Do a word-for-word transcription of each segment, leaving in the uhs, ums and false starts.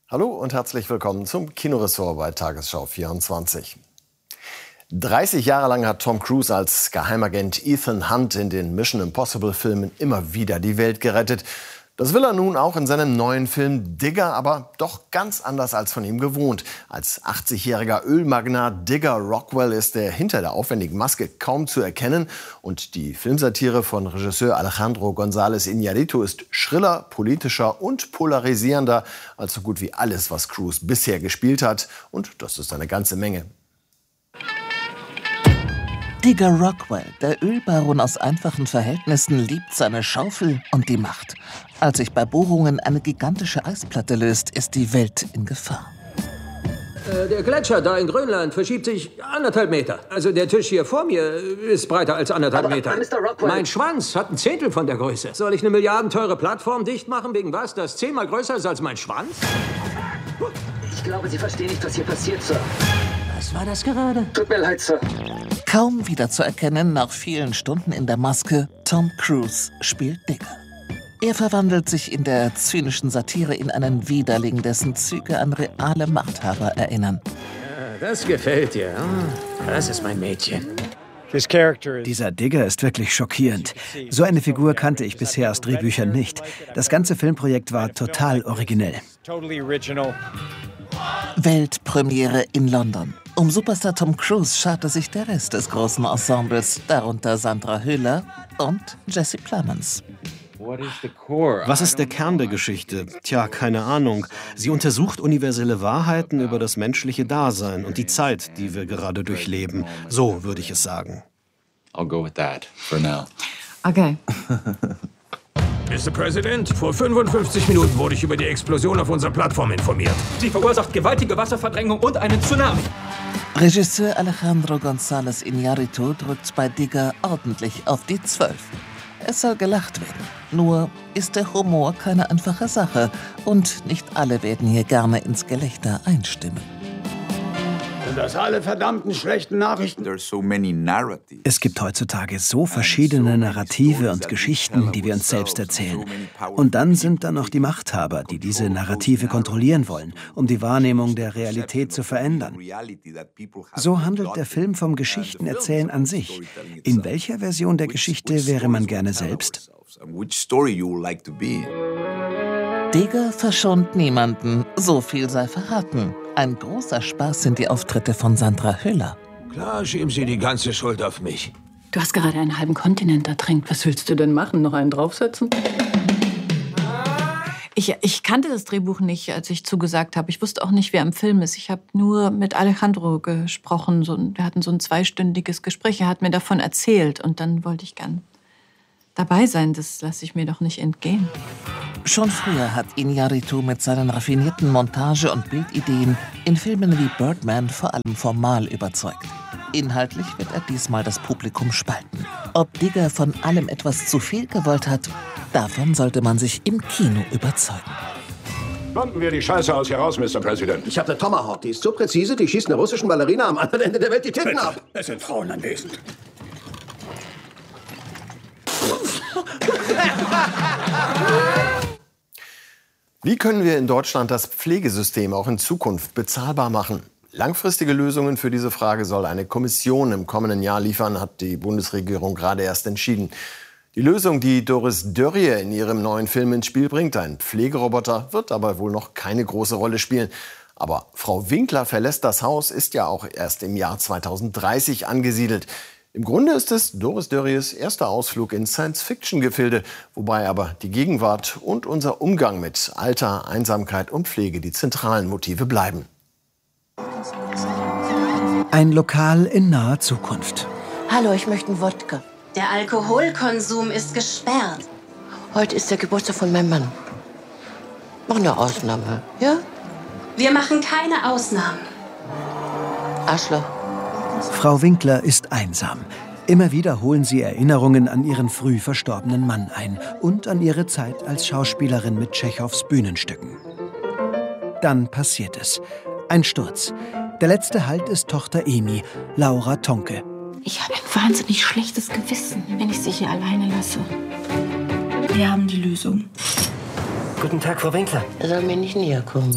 Hallo und herzlich willkommen zum Kinoressort bei Tagesschau vierundzwanzig. dreißig Jahre lang hat Tom Cruise als Geheimagent Ethan Hunt in den Mission Impossible-Filmen immer wieder die Welt gerettet. Das will er nun auch in seinem neuen Film Digger, aber doch ganz anders als von ihm gewohnt. Als achtzigjähriger Ölmagnat Digger Rockwell ist er hinter der aufwendigen Maske kaum zu erkennen. Und die Filmsatire von Regisseur Alejandro González Iñárritu ist schriller, politischer und polarisierender als so gut wie alles, was Cruise bisher gespielt hat. Und das ist eine ganze Menge. Digger Rockwell, der Ölbaron aus einfachen Verhältnissen, liebt seine Schaufel und die Macht. Als sich bei Bohrungen eine gigantische Eisplatte löst, ist die Welt in Gefahr. Äh, der Gletscher da in Grönland verschiebt sich anderthalb Meter. Also der Tisch hier vor mir ist breiter als anderthalb Aber, Meter. Mister Rockwell. Mein Schwanz hat ein Zehntel von der Größe. Soll ich eine milliardenteure Plattform dicht machen wegen was, das zehnmal größer ist als mein Schwanz? Ich glaube, Sie verstehen nicht, was hier passiert, Sir. Was war das gerade? Tut mir leid, Sir. Kaum wiederzuerkennen nach vielen Stunden in der Maske, Tom Cruise spielt Digger. Er verwandelt sich in der zynischen Satire in einen Widerling, dessen Züge an reale Machthaber erinnern. Ja, das gefällt dir. Das ist mein Mädchen. Dieser Digger ist wirklich schockierend. So eine Figur kannte ich bisher aus Drehbüchern nicht. Das ganze Filmprojekt war total originell. Weltpremiere in London. Um Superstar Tom Cruise scharte sich der Rest des großen Ensembles, darunter Sandra Hüller und Jesse Plemons. Was ist der Kern der Geschichte? Tja, keine Ahnung. Sie untersucht universelle Wahrheiten über das menschliche Dasein und die Zeit, die wir gerade durchleben. So würde ich es sagen. I'll go with that for now. Okay. Mister President, vor fünfundfünfzig Minuten wurde ich über die Explosion auf unserer Plattform informiert. Sie verursacht gewaltige Wasserverdrängung und einen Tsunami. Regisseur Alejandro González Iñárritu drückt bei Digger ordentlich auf die Zwölf. Es soll gelacht werden. Nur ist der Humor keine einfache Sache und nicht alle werden hier gerne ins Gelächter einstimmen. Sind das alle verdammten schlechten Nachrichten? Es gibt heutzutage so verschiedene Narrative und Geschichten, die wir uns selbst erzählen. Und dann sind da noch die Machthaber, die diese Narrative kontrollieren wollen, um die Wahrnehmung der Realität zu verändern. So handelt der Film vom Geschichtenerzählen an sich. In welcher Version der Geschichte wäre man gerne selbst? Digger verschont niemanden, so viel sei verraten. Ein großer Spaß sind die Auftritte von Sandra Hüller. Klar, schieben Sie die ganze Schuld auf mich. Du hast gerade einen halben Kontinent ertränkt. Was willst du denn machen? Noch einen draufsetzen? Ich, ich kannte das Drehbuch nicht, als ich zugesagt habe. Ich wusste auch nicht, wer im Film ist. Ich habe nur mit Alejandro gesprochen. So, wir hatten so ein zweistündiges Gespräch. Er hat mir davon erzählt. Und dann wollte ich gern dabei sein. Das lasse ich mir doch nicht entgehen. Schon früher hat Iñárritu mit seinen raffinierten Montage- und Bildideen in Filmen wie Birdman vor allem formal überzeugt. Inhaltlich wird er diesmal das Publikum spalten. Ob Digger von allem etwas zu viel gewollt hat, davon sollte man sich im Kino überzeugen. Pumpen wir die Scheiße aus hier raus, Mister President. Ich habe eine Tomahawk, die ist so präzise, die schießt einer russischen Ballerina am anderen Ende der Welt die Titten ab. Es sind Frauen anwesend. Wie können wir in Deutschland das Pflegesystem auch in Zukunft bezahlbar machen? Langfristige Lösungen für diese Frage soll eine Kommission im kommenden Jahr liefern, hat die Bundesregierung gerade erst entschieden. Die Lösung, die Doris Dörrie in ihrem neuen Film ins Spiel bringt, ein Pflegeroboter, wird dabei wohl noch keine große Rolle spielen. Aber Frau Winkler verlässt das Haus, ist ja auch erst im Jahr zweitausenddreißig angesiedelt. Im Grunde ist es Doris Dörries erster Ausflug in Science-Fiction-Gefilde, wobei aber die Gegenwart und unser Umgang mit Alter, Einsamkeit und Pflege die zentralen Motive bleiben. Ein Lokal in naher Zukunft. Hallo, ich möchte einen Wodka. Der Alkoholkonsum ist gesperrt. Heute ist der Geburtstag von meinem Mann. Mach eine Ausnahme, ja? Wir machen keine Ausnahmen. Arschloch. Frau Winkler ist einsam. Immer wieder holen sie Erinnerungen an ihren früh verstorbenen Mann ein und an ihre Zeit als Schauspielerin mit Tschechows Bühnenstücken. Dann passiert es. Ein Sturz. Der letzte Halt ist Tochter Emi, Laura Tonke. Ich habe ein wahnsinnig schlechtes Gewissen, wenn ich sie hier alleine lasse. Wir haben die Lösung. Guten Tag, Frau Winkler. Er soll mir nicht näher kommen.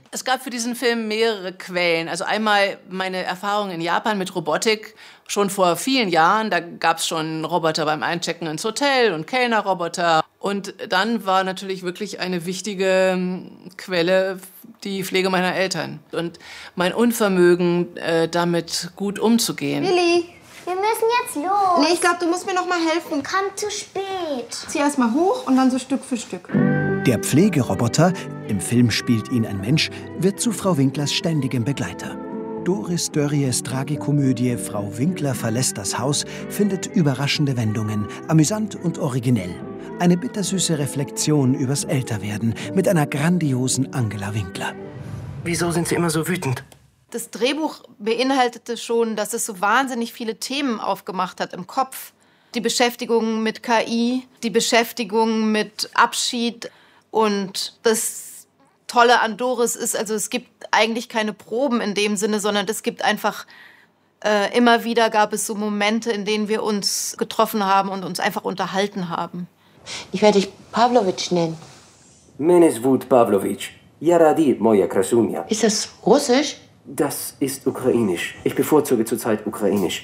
Es gab für diesen Film mehrere Quellen. Also einmal meine Erfahrung in Japan mit Robotik. Schon vor vielen Jahren, da gab es schon Roboter beim Einchecken ins Hotel und Kellnerroboter. Und dann war natürlich wirklich eine wichtige Quelle die Pflege meiner Eltern. Und mein Unvermögen, äh, damit gut umzugehen. Lilly, wir müssen jetzt los. Nee, ich glaube, du musst mir noch mal helfen. Komm zu spät. Zieh erst mal hoch und dann so Stück für Stück. Der Pflegeroboter, im Film spielt ihn ein Mensch, wird zu Frau Winklers ständigem Begleiter. Doris Dörries Tragikomödie Frau Winkler verlässt das Haus findet überraschende Wendungen, amüsant und originell. Eine bittersüße Reflexion übers Älterwerden mit einer grandiosen Angela Winkler. Wieso sind Sie immer so wütend? Das Drehbuch beinhaltete schon, dass es so wahnsinnig viele Themen aufgemacht hat im Kopf. Die Beschäftigung mit K I, die Beschäftigung mit Abschied. Und das Tolle an Doris ist, also es gibt eigentlich keine Proben in dem Sinne, sondern es gibt einfach, äh, immer wieder gab es so Momente, in denen wir uns getroffen haben und uns einfach unterhalten haben. Ich werde dich Pavlovic nennen. Mene zvut Pavlovic. Ja radi, moja krasunia. Ist das Russisch? Das ist ukrainisch. Ich bevorzuge zurzeit ukrainisch.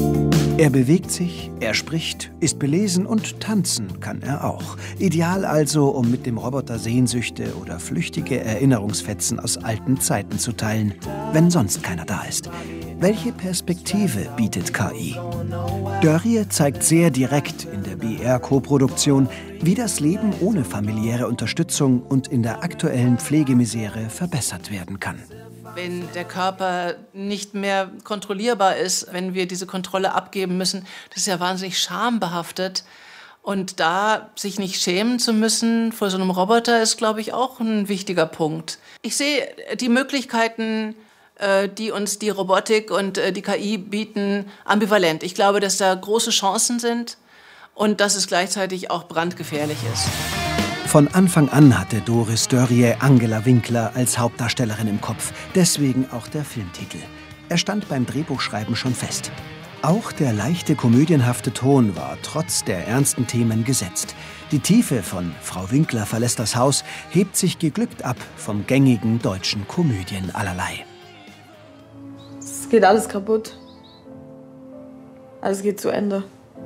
Er bewegt sich, er spricht, ist belesen und tanzen kann er auch. Ideal also, um mit dem Roboter Sehnsüchte oder flüchtige Erinnerungsfetzen aus alten Zeiten zu teilen, wenn sonst keiner da ist. Welche Perspektive bietet K I? Dörrie zeigt sehr direkt in der B R-Koproduktion, wie das Leben ohne familiäre Unterstützung und in der aktuellen Pflegemisere verbessert werden kann. Wenn der Körper nicht mehr kontrollierbar ist, wenn wir diese Kontrolle abgeben müssen, das ist ja wahnsinnig schambehaftet. Und da sich nicht schämen zu müssen vor so einem Roboter ist, glaube ich, auch ein wichtiger Punkt. Ich sehe die Möglichkeiten, die uns die Robotik und die K I bieten, ambivalent. Ich glaube, dass da große Chancen sind und dass es gleichzeitig auch brandgefährlich ist. Von Anfang an hatte Doris Dörrie Angela Winkler als Hauptdarstellerin im Kopf, deswegen auch der Filmtitel. Er stand beim Drehbuchschreiben schon fest. Auch der leichte komödienhafte Ton war trotz der ernsten Themen gesetzt. Die Tiefe von Frau Winkler verlässt das Haus hebt sich geglückt ab vom gängigen deutschen Komödien allerlei. Es geht alles kaputt. Alles geht zu Ende.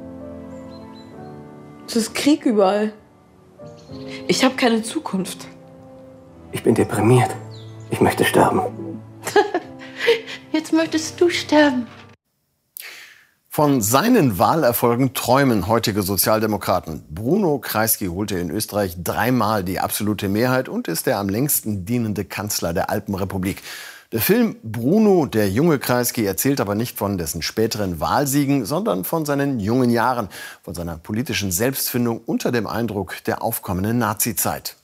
Es ist Krieg überall. Ich habe keine Zukunft. Ich bin deprimiert. Ich möchte sterben. Jetzt möchtest du sterben. Von seinen Wahlerfolgen träumen heutige Sozialdemokraten. Bruno Kreisky holte in Österreich dreimal die absolute Mehrheit und ist der am längsten dienende Kanzler der Alpenrepublik. Der Film Bruno, der junge Kreisky, erzählt aber nicht von dessen späteren Wahlsiegen, sondern von seinen jungen Jahren, von seiner politischen Selbstfindung unter dem Eindruck der aufkommenden Nazizeit.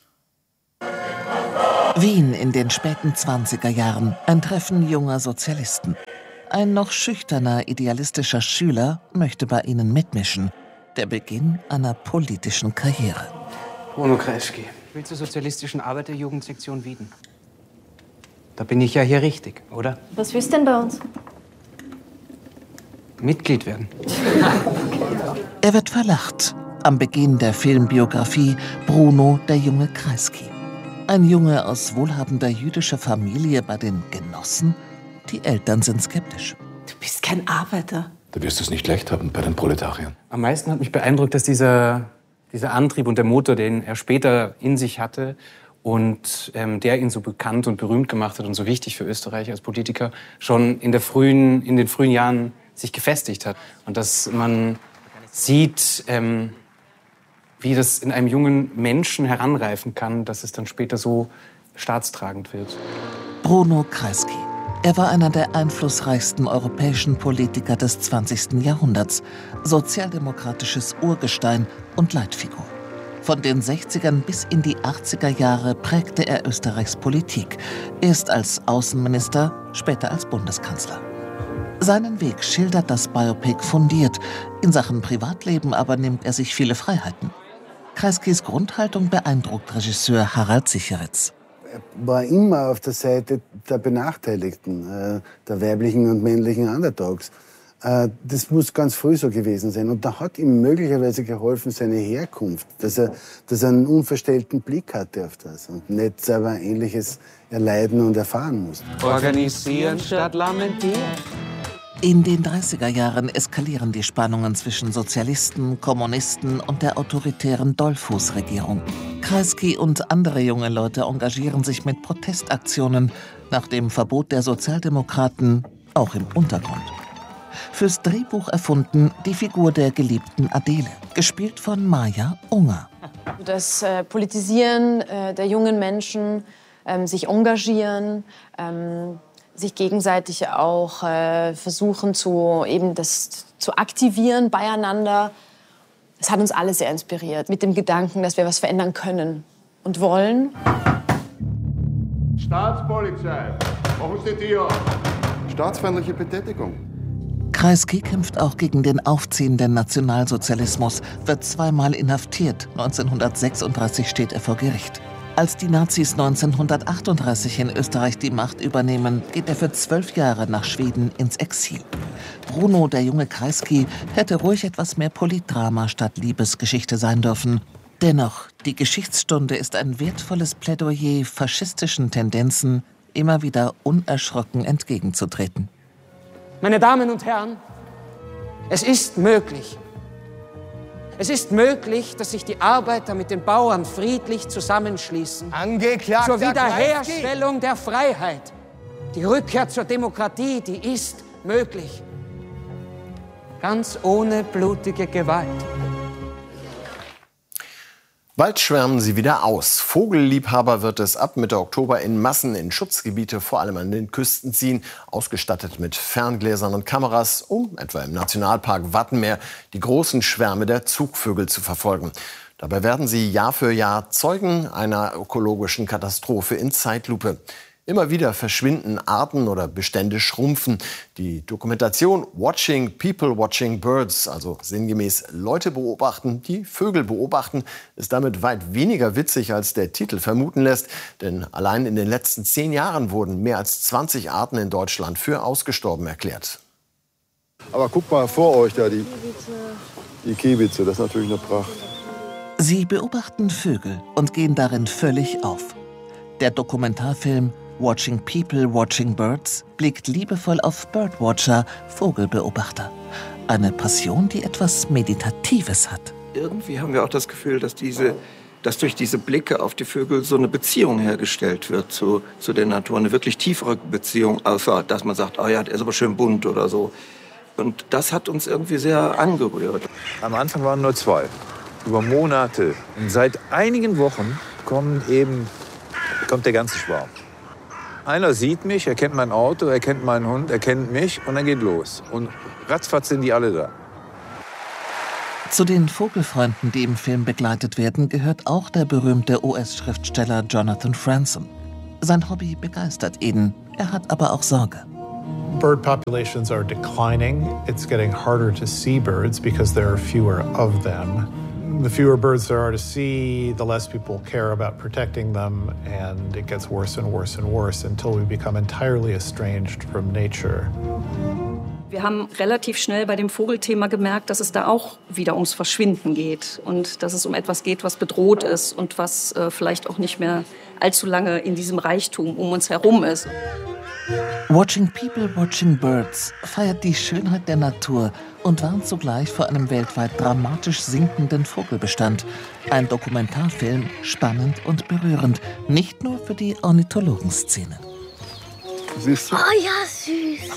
Wien in den späten zwanziger Jahren, ein Treffen junger Sozialisten. Ein noch schüchterner, idealistischer Schüler möchte bei ihnen mitmischen. Der Beginn einer politischen Karriere. Bruno Kreisky. Ich will zur Sozialistischen Arbeiterjugendsektion Wien. Da bin ich ja hier richtig, oder? Was willst du denn bei uns? Mitglied werden. Er wird verlacht am Beginn der Filmbiografie Bruno, der junge Kreisky. Ein Junge aus wohlhabender jüdischer Familie bei den Genossen? Die Eltern sind skeptisch. Du bist kein Arbeiter. Da wirst du es nicht leicht haben bei den Proletariern. Am meisten hat mich beeindruckt, dass dieser, dieser Antrieb und der Motor, den er später in sich hatte und ähm, der ihn so bekannt und berühmt gemacht hat und so wichtig für Österreich als Politiker, schon in, der frühen, in den frühen Jahren sich gefestigt hat. Und dass man sieht, ähm, wie das in einem jungen Menschen heranreifen kann, dass es dann später so staatstragend wird. Bruno Kreisky. Er war einer der einflussreichsten europäischen Politiker des zwanzigsten Jahrhunderts, sozialdemokratisches Urgestein und Leitfigur. Von den sechzigern bis in die achtziger Jahre prägte er Österreichs Politik, erst als Außenminister, später als Bundeskanzler. Seinen Weg schildert das Biopic fundiert, in Sachen Privatleben aber nimmt er sich viele Freiheiten. Kreiskys Grundhaltung beeindruckt Regisseur Harald Sicheritz. Er war immer auf der Seite der Benachteiligten, der weiblichen und männlichen Underdogs. Das muss ganz früh so gewesen sein. Und da hat ihm möglicherweise geholfen seine Herkunft, dass er, dass er einen unverstellten Blick hatte auf das und nicht selber Ähnliches erleiden und erfahren musste. Organisieren statt lamentieren. In den dreißiger Jahren eskalieren die Spannungen zwischen Sozialisten, Kommunisten und der autoritären Dollfuß-Regierung. Kreisky und andere junge Leute engagieren sich mit Protestaktionen nach dem Verbot der Sozialdemokraten, auch im Untergrund. Fürs Drehbuch erfunden die Figur der geliebten Adele, gespielt von Maja Unger. Das äh, Politisieren äh, der jungen Menschen, ähm, sich engagieren, ähm, sich gegenseitig auch äh, versuchen, zu, eben das zu aktivieren beieinander. Das hat uns alle sehr inspiriert, mit dem Gedanken, dass wir was verändern können und wollen. Staatspolizei, machen Sie die Tür. Staatsfeindliche Betätigung. Kreisky kämpft auch gegen den aufziehenden Nationalsozialismus, wird zweimal inhaftiert. neunzehnhundertsechsunddreißig steht er vor Gericht. Als die Nazis neunzehnhundertachtunddreißig in Österreich die Macht übernehmen, geht er für zwölf Jahre nach Schweden ins Exil. Bruno, der junge Kreisky, hätte ruhig etwas mehr Politdrama statt Liebesgeschichte sein dürfen. Dennoch, die Geschichtsstunde ist ein wertvolles Plädoyer, faschistischen Tendenzen immer wieder unerschrocken entgegenzutreten. Meine Damen und Herren, es ist möglich. Es ist möglich, dass sich die Arbeiter mit den Bauern friedlich zusammenschließen. Angeklagter zur Wiederherstellung der Freiheit. Die Rückkehr zur Demokratie, die ist möglich. Ganz ohne blutige Gewalt. Bald schwärmen sie wieder aus. Vogelliebhaber wird es ab Mitte Oktober in Massen in Schutzgebiete, vor allem an den Küsten ziehen, ausgestattet mit Ferngläsern und Kameras, um etwa im Nationalpark Wattenmeer die großen Schwärme der Zugvögel zu verfolgen. Dabei werden sie Jahr für Jahr Zeugen einer ökologischen Katastrophe in Zeitlupe. Immer wieder verschwinden Arten oder Bestände schrumpfen. Die Dokumentation Watching People Watching Birds, also sinngemäß Leute beobachten, die Vögel beobachten, ist damit weit weniger witzig, als der Titel vermuten lässt. Denn allein in den letzten zehn Jahren wurden mehr als zwanzig Arten in Deutschland für ausgestorben erklärt. Aber guck mal vor euch da, die, die Kiebitze, das ist natürlich eine Pracht. Sie beobachten Vögel und gehen darin völlig auf. Der Dokumentarfilm Watching People Watching Birds blickt liebevoll auf Birdwatcher, Vogelbeobachter. Eine Passion, die etwas Meditatives hat. Irgendwie haben wir auch das Gefühl, dass, diese, dass durch diese Blicke auf die Vögel so eine Beziehung hergestellt wird zu, zu der Natur. Eine wirklich tiefere Beziehung, außer dass man sagt, oh ja, der ist aber schön bunt oder so. Und das hat uns irgendwie sehr angerührt. Am Anfang waren nur zwei, über Monate. Und seit einigen Wochen kommen eben, kommt der ganze Schwarm. Einer sieht mich, er kennt mein Auto, er kennt meinen Hund, er kennt mich und dann geht los. Und ratzfatz sind die alle da. Zu den Vogelfreunden, die im Film begleitet werden, gehört auch der berühmte U S-Schriftsteller Jonathan Franzen. Sein Hobby begeistert ihn, er hat aber auch Sorge. Bird populations are declining. It's getting harder to see birds because there are fewer of them. The fewer birds there are to see, the less people care about protecting them, and it gets worse and worse and worse until we become entirely estranged from nature. Wir haben relativ schnell bei dem Vogelthema gemerkt, dass es da auch wieder ums Verschwinden geht und dass es um etwas geht, was bedroht ist und was äh, vielleicht auch nicht mehr allzu lange in diesem Reichtum um uns herum ist. Watching People Watching Birds feiert die Schönheit der Natur und warnt zugleich vor einem weltweit dramatisch sinkenden Vogelbestand. Ein Dokumentarfilm, spannend und berührend, nicht nur für die Ornithologenszene. Siehst du? Oh ja, süß.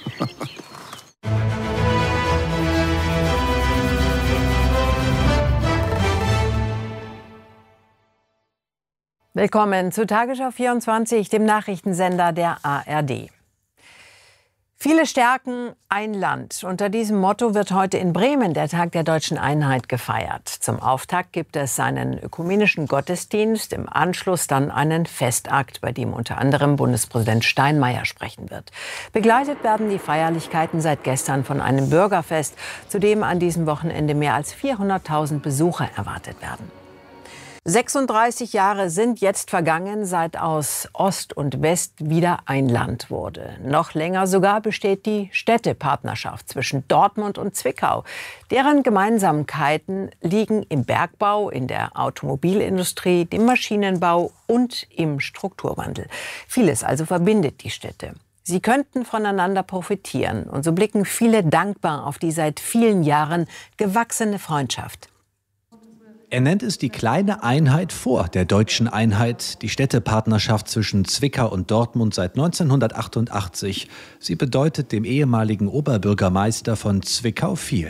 Willkommen zu Tagesschau vierundzwanzig, dem Nachrichtensender der A R D. Viele stärken ein Land. Unter diesem Motto wird heute in Bremen der Tag der deutschen Einheit gefeiert. Zum Auftakt gibt es einen ökumenischen Gottesdienst, im Anschluss dann einen Festakt, bei dem unter anderem Bundespräsident Steinmeier sprechen wird. Begleitet werden die Feierlichkeiten seit gestern von einem Bürgerfest, zu dem an diesem Wochenende mehr als vierhunderttausend Besucher erwartet werden. sechsunddreißig Jahre sind jetzt vergangen, seit aus Ost und West wieder ein Land wurde. Noch länger sogar besteht die Städtepartnerschaft zwischen Dortmund und Zwickau. Deren Gemeinsamkeiten liegen im Bergbau, in der Automobilindustrie, dem Maschinenbau und im Strukturwandel. Vieles also verbindet die Städte. Sie könnten voneinander profitieren. Und so blicken viele dankbar auf die seit vielen Jahren gewachsene Freundschaft. Er nennt es die kleine Einheit vor der deutschen Einheit, die Städtepartnerschaft zwischen Zwickau und Dortmund seit neunzehnhundertachtundachtzig. Sie bedeutet dem ehemaligen Oberbürgermeister von Zwickau viel.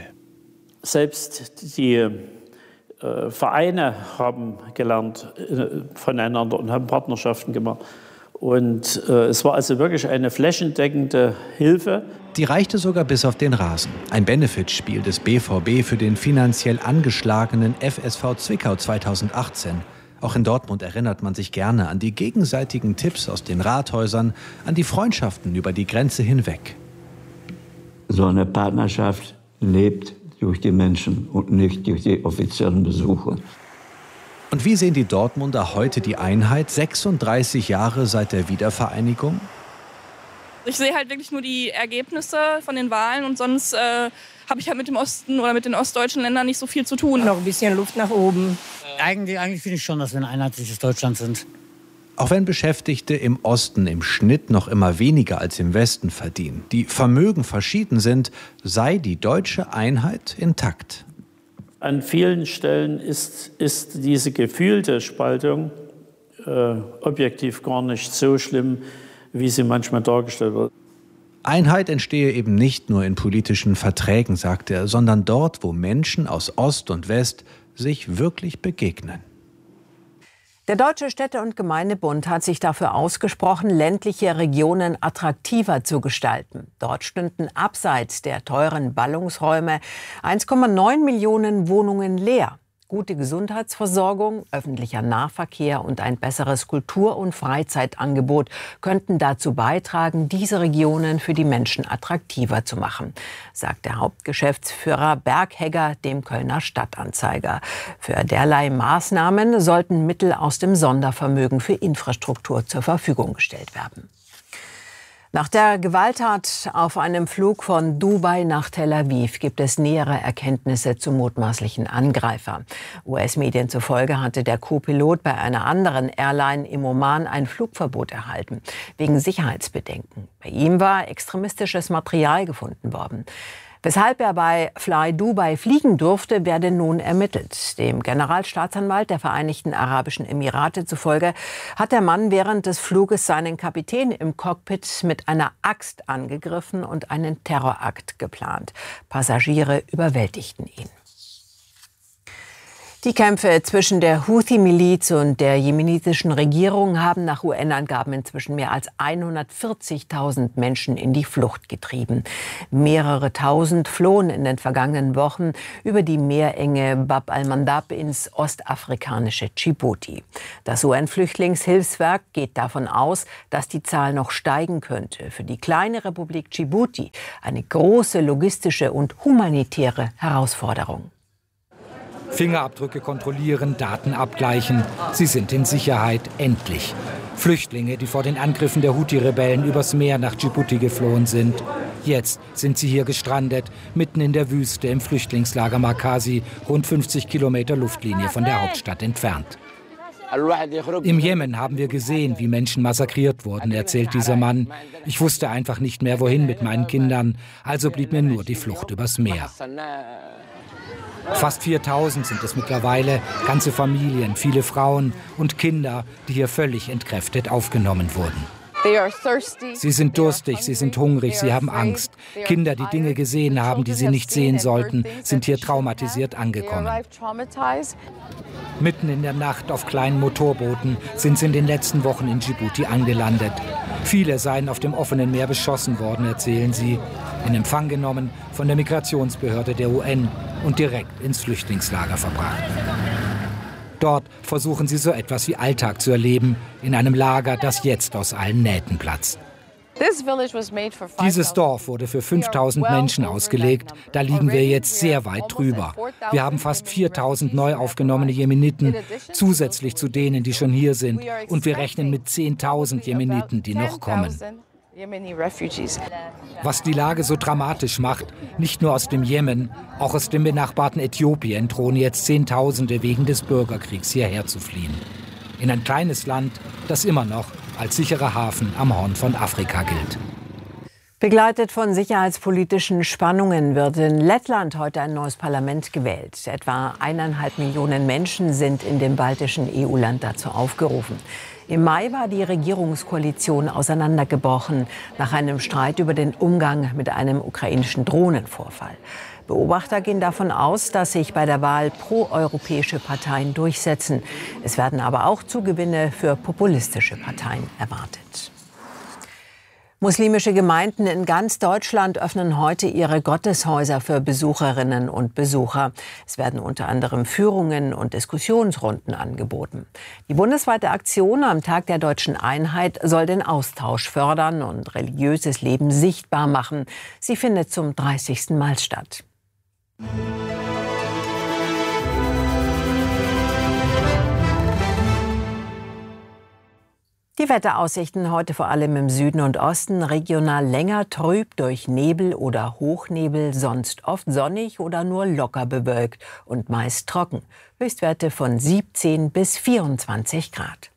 Selbst die äh, Vereine haben gelernt äh, voneinander und haben Partnerschaften gemacht. Und äh, es war also wirklich eine flächendeckende Hilfe. Die reichte sogar bis auf den Rasen. Ein Benefitspiel des B V B für den finanziell angeschlagenen F S V Zwickau zweitausendachtzehn. Auch in Dortmund erinnert man sich gerne an die gegenseitigen Tipps aus den Rathäusern, an die Freundschaften über die Grenze hinweg. So eine Partnerschaft lebt durch die Menschen und nicht durch die offiziellen Besuche. Und wie sehen die Dortmunder heute die Einheit, sechsunddreißig Jahre seit der Wiedervereinigung? Ich sehe halt wirklich nur die Ergebnisse von den Wahlen und sonst äh, habe ich halt mit dem Osten oder mit den ostdeutschen Ländern nicht so viel zu tun. Noch ein bisschen Luft nach oben. Eigentlich, eigentlich finde ich schon, dass wir ein einheitliches Deutschland sind. Auch wenn Beschäftigte im Osten im Schnitt noch immer weniger als im Westen verdienen, die Vermögen verschieden sind, sei die deutsche Einheit intakt. An vielen Stellen ist, ist diese gefühlte Spaltung äh, objektiv gar nicht so schlimm, wie sie manchmal dargestellt wird. Einheit entstehe eben nicht nur in politischen Verträgen, sagt er, sondern dort, wo Menschen aus Ost und West sich wirklich begegnen. Der Deutsche Städte- und Gemeindebund hat sich dafür ausgesprochen, ländliche Regionen attraktiver zu gestalten. Dort stünden abseits der teuren Ballungsräume eins Komma neun Millionen Wohnungen leer. Gute Gesundheitsversorgung, öffentlicher Nahverkehr und ein besseres Kultur- und Freizeitangebot könnten dazu beitragen, diese Regionen für die Menschen attraktiver zu machen, sagt der Hauptgeschäftsführer Berghegger dem Kölner Stadtanzeiger. Für derlei Maßnahmen sollten Mittel aus dem Sondervermögen für Infrastruktur zur Verfügung gestellt werden. Nach der Gewalttat auf einem Flug von Dubai nach Tel Aviv gibt es nähere Erkenntnisse zum mutmaßlichen Angreifer. U S-Medien zufolge hatte der Co-Pilot bei einer anderen Airline im Oman ein Flugverbot erhalten, wegen Sicherheitsbedenken. Bei ihm war extremistisches Material gefunden worden. Weshalb er bei Fly Dubai fliegen durfte, werde nun ermittelt. Dem Generalstaatsanwalt der Vereinigten Arabischen Emirate zufolge hat der Mann während des Fluges seinen Kapitän im Cockpit mit einer Axt angegriffen und einen Terrorakt geplant. Passagiere überwältigten ihn. Die Kämpfe zwischen der Houthi-Miliz und der jemenitischen Regierung haben nach U N-Angaben inzwischen mehr als hundertvierzigtausend Menschen in die Flucht getrieben. Mehrere Tausend flohen in den vergangenen Wochen über die Meerenge Bab al-Mandab ins ostafrikanische Djibouti. Das U N-Flüchtlingshilfswerk geht davon aus, dass die Zahl noch steigen könnte. Für die kleine Republik Djibouti eine große logistische und humanitäre Herausforderung. Fingerabdrücke kontrollieren, Daten abgleichen. Sie sind in Sicherheit, endlich. Flüchtlinge, die vor den Angriffen der Houthi-Rebellen übers Meer nach Djibouti geflohen sind. Jetzt sind sie hier gestrandet, mitten in der Wüste im Flüchtlingslager Markazi, rund fünfzig Kilometer Luftlinie von der Hauptstadt entfernt. Im Jemen haben wir gesehen, wie Menschen massakriert wurden, erzählt dieser Mann. Ich wusste einfach nicht mehr, wohin mit meinen Kindern, also blieb mir nur die Flucht übers Meer. Fast viertausend sind es mittlerweile, ganze Familien, viele Frauen und Kinder, die hier völlig entkräftet aufgenommen wurden. Sie sind durstig, sie sind hungrig, sie haben Angst. Kinder, die Dinge gesehen haben, die sie nicht sehen sollten, sind hier traumatisiert angekommen. Mitten in der Nacht auf kleinen Motorbooten sind sie in den letzten Wochen in Djibouti angelandet. Viele seien auf dem offenen Meer beschossen worden, erzählen sie. In Empfang genommen von der Migrationsbehörde der U N und direkt ins Flüchtlingslager verbracht. Dort versuchen sie so etwas wie Alltag zu erleben, in einem Lager, das jetzt aus allen Nähten platzt. Dieses Dorf wurde für fünftausend Menschen ausgelegt. Da liegen wir jetzt sehr weit drüber. Wir haben fast viertausend neu aufgenommene Jemeniten, zusätzlich zu denen, die schon hier sind. Und wir rechnen mit zehntausend Jemeniten, die noch kommen. Was die Lage so dramatisch macht, nicht nur aus dem Jemen, auch aus dem benachbarten Äthiopien drohen jetzt Zehntausende wegen des Bürgerkriegs hierher zu fliehen. In ein kleines Land, das immer noch als sicherer Hafen am Horn von Afrika gilt. Begleitet von sicherheitspolitischen Spannungen wird in Lettland heute ein neues Parlament gewählt. Etwa eineinhalb Millionen Menschen sind in dem baltischen E U-Land dazu aufgerufen. Im Mai war die Regierungskoalition auseinandergebrochen nach einem Streit über den Umgang mit einem ukrainischen Drohnenvorfall. Beobachter gehen davon aus, dass sich bei der Wahl proeuropäische Parteien durchsetzen. Es werden aber auch Zugewinne für populistische Parteien erwartet. Muslimische Gemeinden in ganz Deutschland öffnen heute ihre Gotteshäuser für Besucherinnen und Besucher. Es werden unter anderem Führungen und Diskussionsrunden angeboten. Die bundesweite Aktion am Tag der Deutschen Einheit soll den Austausch fördern und religiöses Leben sichtbar machen. Sie findet zum dreißigsten Mal statt. Die Wetteraussichten heute vor allem im Süden und Osten, regional länger trüb durch Nebel oder Hochnebel, sonst oft sonnig oder nur locker bewölkt und meist trocken. Höchstwerte von siebzehn bis vierundzwanzig Grad.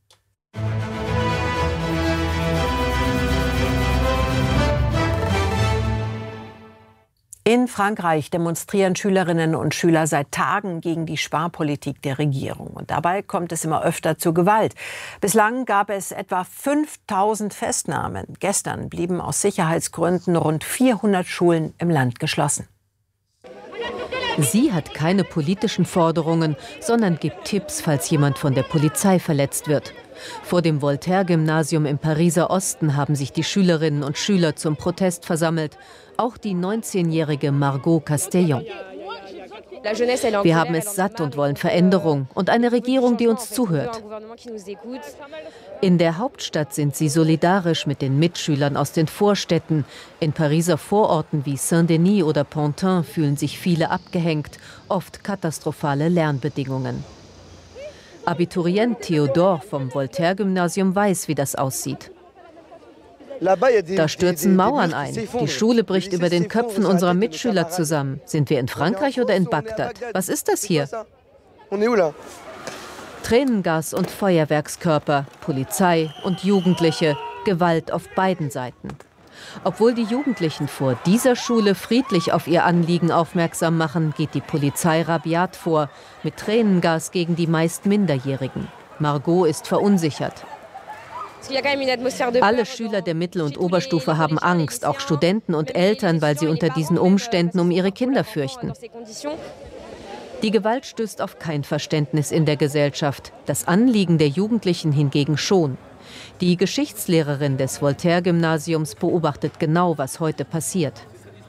In Frankreich demonstrieren Schülerinnen und Schüler seit Tagen gegen die Sparpolitik der Regierung. Und dabei kommt es immer öfter zu Gewalt. Bislang gab es etwa fünftausend Festnahmen. Gestern blieben aus Sicherheitsgründen rund vierhundert Schulen im Land geschlossen. Sie hat keine politischen Forderungen, sondern gibt Tipps, falls jemand von der Polizei verletzt wird. Vor dem Voltaire-Gymnasium im Pariser Osten haben sich die Schülerinnen und Schüler zum Protest versammelt. Auch die neunzehnjährige Margot Castellon. Wir haben es satt und wollen Veränderung und eine Regierung, die uns zuhört. In der Hauptstadt sind sie solidarisch mit den Mitschülern aus den Vorstädten. In Pariser Vororten wie Saint-Denis oder Pantin fühlen sich viele abgehängt, oft katastrophale Lernbedingungen. Abiturient Theodore vom Voltaire-Gymnasium weiß, wie das aussieht. Da stürzen Mauern ein. Die Schule bricht über den Köpfen unserer Mitschüler zusammen. Sind wir in Frankreich oder in Bagdad? Was ist das hier? Tränengas und Feuerwerkskörper, Polizei und Jugendliche, Gewalt auf beiden Seiten. Obwohl die Jugendlichen vor dieser Schule friedlich auf ihr Anliegen aufmerksam machen, geht die Polizei rabiat vor, mit Tränengas gegen die meist Minderjährigen. Margot ist verunsichert. Alle Schüler der Mittel- und Oberstufe haben Angst, auch Studenten und Eltern, weil sie unter diesen Umständen um ihre Kinder fürchten. Die Gewalt stößt auf kein Verständnis in der Gesellschaft, das Anliegen der Jugendlichen hingegen schon. Die Geschichtslehrerin des Voltaire-Gymnasiums beobachtet genau, was heute passiert.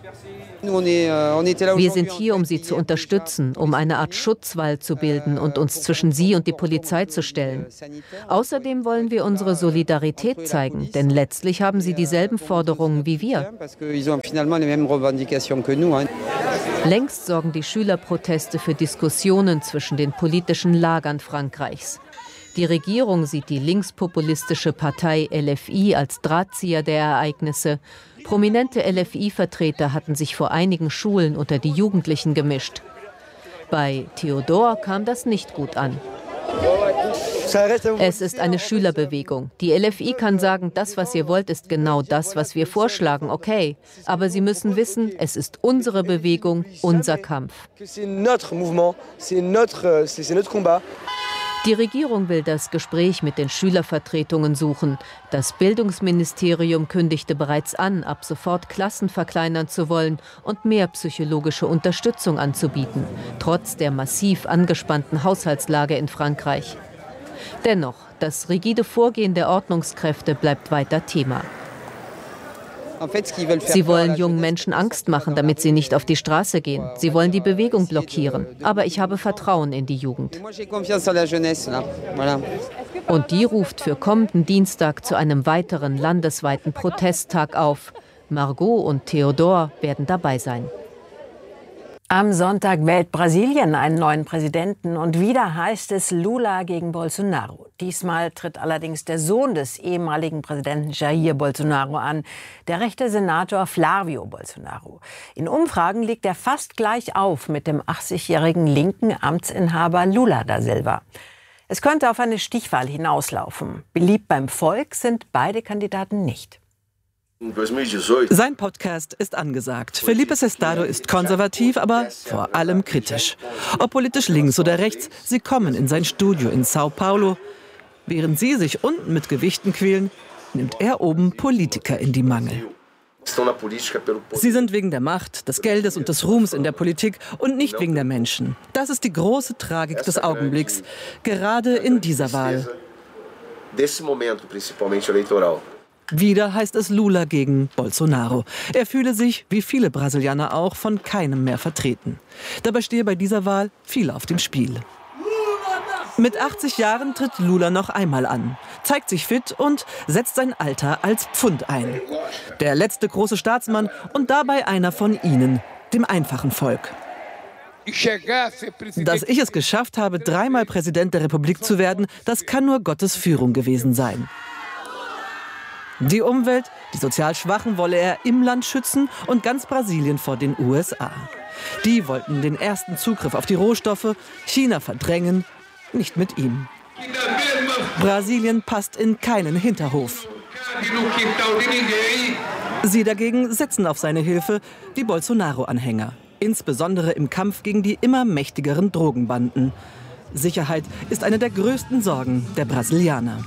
Wir sind hier, um sie zu unterstützen, um eine Art Schutzwall zu bilden und uns zwischen sie und die Polizei zu stellen. Außerdem wollen wir unsere Solidarität zeigen, denn letztlich haben sie dieselben Forderungen wie wir. Längst sorgen die Schülerproteste für Diskussionen zwischen den politischen Lagern Frankreichs. Die Regierung sieht die linkspopulistische Partei L F I als Drahtzieher der Ereignisse. Prominente L F I-Vertreter hatten sich vor einigen Schulen unter die Jugendlichen gemischt. Bei Theodore kam das nicht gut an. Es ist eine Schülerbewegung. Die L F I kann sagen, das, was ihr wollt, ist genau das, was wir vorschlagen, okay. Aber sie müssen wissen, es ist unsere Bewegung, unser Kampf. Die Regierung will das Gespräch mit den Schülervertretungen suchen. Das Bildungsministerium kündigte bereits an, ab sofort Klassen verkleinern zu wollen und mehr psychologische Unterstützung anzubieten, trotz der massiv angespannten Haushaltslage in Frankreich. Dennoch, das rigide Vorgehen der Ordnungskräfte bleibt weiter Thema. Sie wollen jungen Menschen Angst machen, damit sie nicht auf die Straße gehen. Sie wollen die Bewegung blockieren. Aber ich habe Vertrauen in die Jugend. Und die ruft für kommenden Dienstag zu einem weiteren landesweiten Protesttag auf. Margot und Theodor werden dabei sein. Am Sonntag wählt Brasilien einen neuen Präsidenten und wieder heißt es Lula gegen Bolsonaro. Diesmal tritt allerdings der Sohn des ehemaligen Präsidenten Jair Bolsonaro an, der rechte Senator Flávio Bolsonaro. In Umfragen liegt er fast gleich auf mit dem achtzigjährigen linken Amtsinhaber Lula da Silva. Es könnte auf eine Stichwahl hinauslaufen. Beliebt beim Volk sind beide Kandidaten nicht. Sein Podcast ist angesagt. Felipe Sestado ist konservativ, aber vor allem kritisch. Ob politisch links oder rechts, sie kommen in sein Studio in Sao Paulo. Während sie sich unten mit Gewichten quälen, nimmt er oben Politiker in die Mangel. Sie sind wegen der Macht, des Geldes und des Ruhms in der Politik und nicht wegen der Menschen. Das ist die große Tragik des Augenblicks, gerade in dieser Wahl. Wieder heißt es Lula gegen Bolsonaro. Er fühle sich, wie viele Brasilianer auch, von keinem mehr vertreten. Dabei stehe bei dieser Wahl viel auf dem Spiel. Mit achtzig Jahren tritt Lula noch einmal an, zeigt sich fit und setzt sein Alter als Pfund ein. Der letzte große Staatsmann und dabei einer von ihnen, dem einfachen Volk. Dass ich es geschafft habe, dreimal Präsident der Republik zu werden, das kann nur Gottes Führung gewesen sein. Die Umwelt, die sozial Schwachen wolle er im Land schützen und ganz Brasilien vor den U S A. Die wollten den ersten Zugriff auf die Rohstoffe, China verdrängen, nicht mit ihm. Brasilien passt in keinen Hinterhof. Sie dagegen setzen auf seine Hilfe, die Bolsonaro-Anhänger. Insbesondere im Kampf gegen die immer mächtigeren Drogenbanden. Sicherheit ist eine der größten Sorgen der Brasilianer.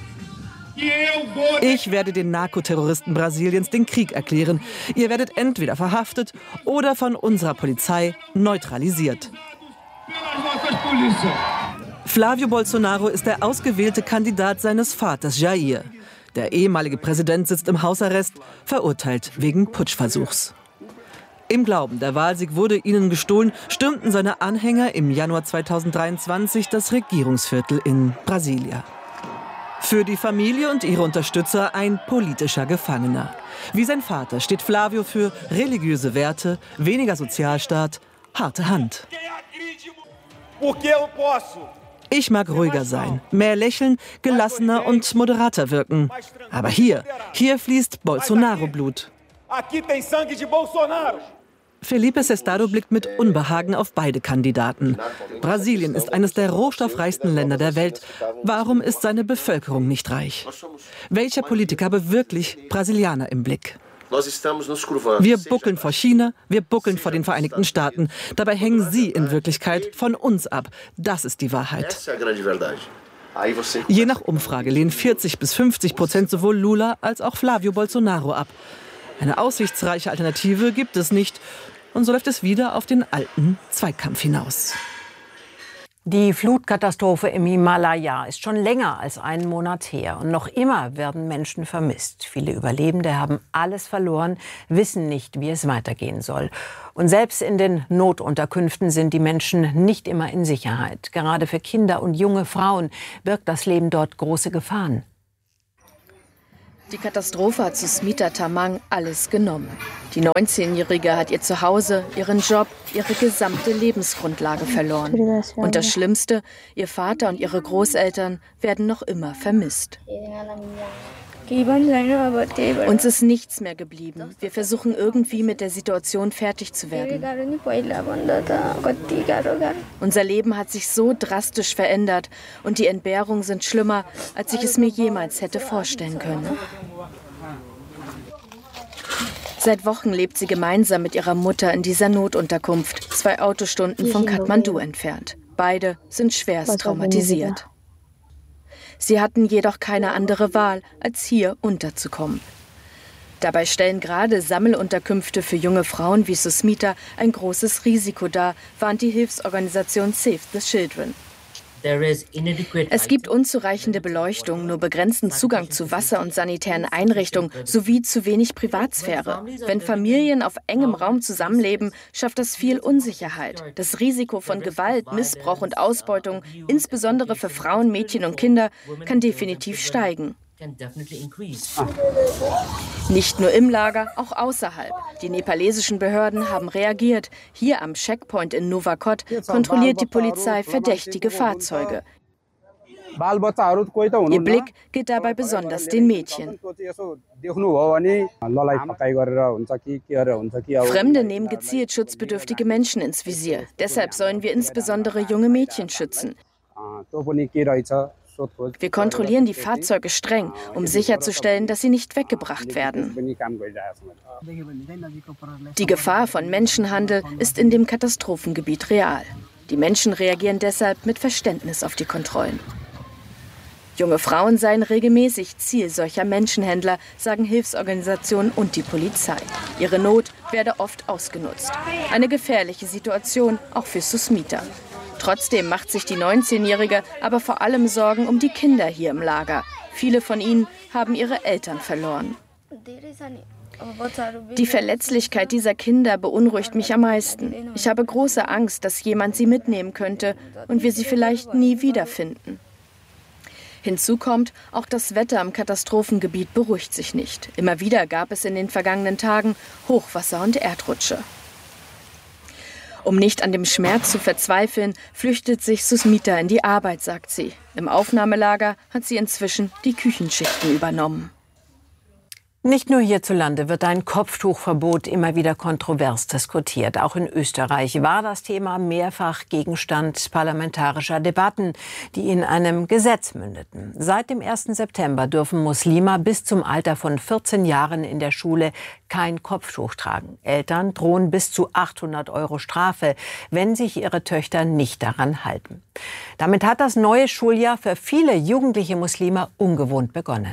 Ich werde den Narkoterroristen Brasiliens den Krieg erklären. Ihr werdet entweder verhaftet oder von unserer Polizei neutralisiert. Flávio Bolsonaro ist der ausgewählte Kandidat seines Vaters Jair. Der ehemalige Präsident sitzt im Hausarrest, verurteilt wegen Putschversuchs. Im Glauben, der Wahlsieg wurde ihnen gestohlen, stürmten seine Anhänger im Januar zweitausenddreiundzwanzig das Regierungsviertel in Brasilia. Für die Familie und ihre Unterstützer ein politischer Gefangener. Wie sein Vater steht Flávio für religiöse Werte, weniger Sozialstaat, harte Hand. Ich mag ruhiger sein, mehr lächeln, gelassener und moderater wirken. Aber hier, hier fließt Bolsonaro-Blut. Felipe Sestado blickt mit Unbehagen auf beide Kandidaten. Brasilien ist eines der rohstoffreichsten Länder der Welt. Warum ist seine Bevölkerung nicht reich? Welcher Politiker habe wirklich Brasilianer im Blick? Wir buckeln vor China, wir buckeln vor den Vereinigten Staaten. Dabei hängen sie in Wirklichkeit von uns ab. Das ist die Wahrheit. Je nach Umfrage lehnen vierzig bis fünfzig Prozent sowohl Lula als auch Flávio Bolsonaro ab. Eine aussichtsreiche Alternative gibt es nicht. Und so läuft es wieder auf den alten Zweikampf hinaus. Die Flutkatastrophe im Himalaya ist schon länger als einen Monat her. Und noch immer werden Menschen vermisst. Viele Überlebende haben alles verloren, wissen nicht, wie es weitergehen soll. Und selbst in den Notunterkünften sind die Menschen nicht immer in Sicherheit. Gerade für Kinder und junge Frauen birgt das Leben dort große Gefahren. Die Katastrophe hat Susmita Tamang alles genommen. Die neunzehnjährige hat ihr Zuhause, ihren Job, ihre gesamte Lebensgrundlage verloren. Und das Schlimmste, ihr Vater und ihre Großeltern werden noch immer vermisst. Uns ist nichts mehr geblieben. Wir versuchen irgendwie mit der Situation fertig zu werden. Unser Leben hat sich so drastisch verändert und die Entbehrungen sind schlimmer, als ich es mir jemals hätte vorstellen können. Seit Wochen lebt sie gemeinsam mit ihrer Mutter in dieser Notunterkunft, zwei Autostunden von Kathmandu entfernt. Beide sind schwerst traumatisiert. Sie hatten jedoch keine andere Wahl, als hier unterzukommen. Dabei stellen gerade Sammelunterkünfte für junge Frauen wie Susmita ein großes Risiko dar, warnt die Hilfsorganisation Save the Children. Es gibt unzureichende Beleuchtung, nur begrenzten Zugang zu Wasser und sanitären Einrichtungen sowie zu wenig Privatsphäre. Wenn Familien auf engem Raum zusammenleben, schafft das viel Unsicherheit. Das Risiko von Gewalt, Missbrauch und Ausbeutung, insbesondere für Frauen, Mädchen und Kinder, kann definitiv steigen. Nicht nur im Lager, auch außerhalb. Die nepalesischen Behörden haben reagiert. Hier am Checkpoint in Nuwakot kontrolliert die Polizei verdächtige Fahrzeuge. Ihr Blick geht dabei besonders den Mädchen. Fremde nehmen gezielt schutzbedürftige Menschen ins Visier. Deshalb sollen wir insbesondere junge Mädchen schützen. Wir kontrollieren die Fahrzeuge streng, um sicherzustellen, dass sie nicht weggebracht werden. Die Gefahr von Menschenhandel ist in dem Katastrophengebiet real. Die Menschen reagieren deshalb mit Verständnis auf die Kontrollen. Junge Frauen seien regelmäßig Ziel solcher Menschenhändler, sagen Hilfsorganisationen und die Polizei. Ihre Not werde oft ausgenutzt. Eine gefährliche Situation auch für Susmita. Trotzdem macht sich die neunzehnjährige aber vor allem Sorgen um die Kinder hier im Lager. Viele von ihnen haben ihre Eltern verloren. Die Verletzlichkeit dieser Kinder beunruhigt mich am meisten. Ich habe große Angst, dass jemand sie mitnehmen könnte und wir sie vielleicht nie wiederfinden. Hinzu kommt, auch das Wetter im Katastrophengebiet beruhigt sich nicht. Immer wieder gab es in den vergangenen Tagen Hochwasser und Erdrutsche. Um nicht an dem Schmerz zu verzweifeln, flüchtet sich Susmita in die Arbeit, sagt sie. Im Aufnahmelager hat sie inzwischen die Küchenschichten übernommen. Nicht nur hierzulande wird ein Kopftuchverbot immer wieder kontrovers diskutiert. Auch in Österreich war das Thema mehrfach Gegenstand parlamentarischer Debatten, die in einem Gesetz mündeten. Seit dem ersten September dürfen Muslime bis zum Alter von vierzehn Jahren in der Schule kein Kopftuch tragen. Eltern drohen bis zu achthundert Euro Strafe, wenn sich ihre Töchter nicht daran halten. Damit hat das neue Schuljahr für viele jugendliche Muslime ungewohnt begonnen.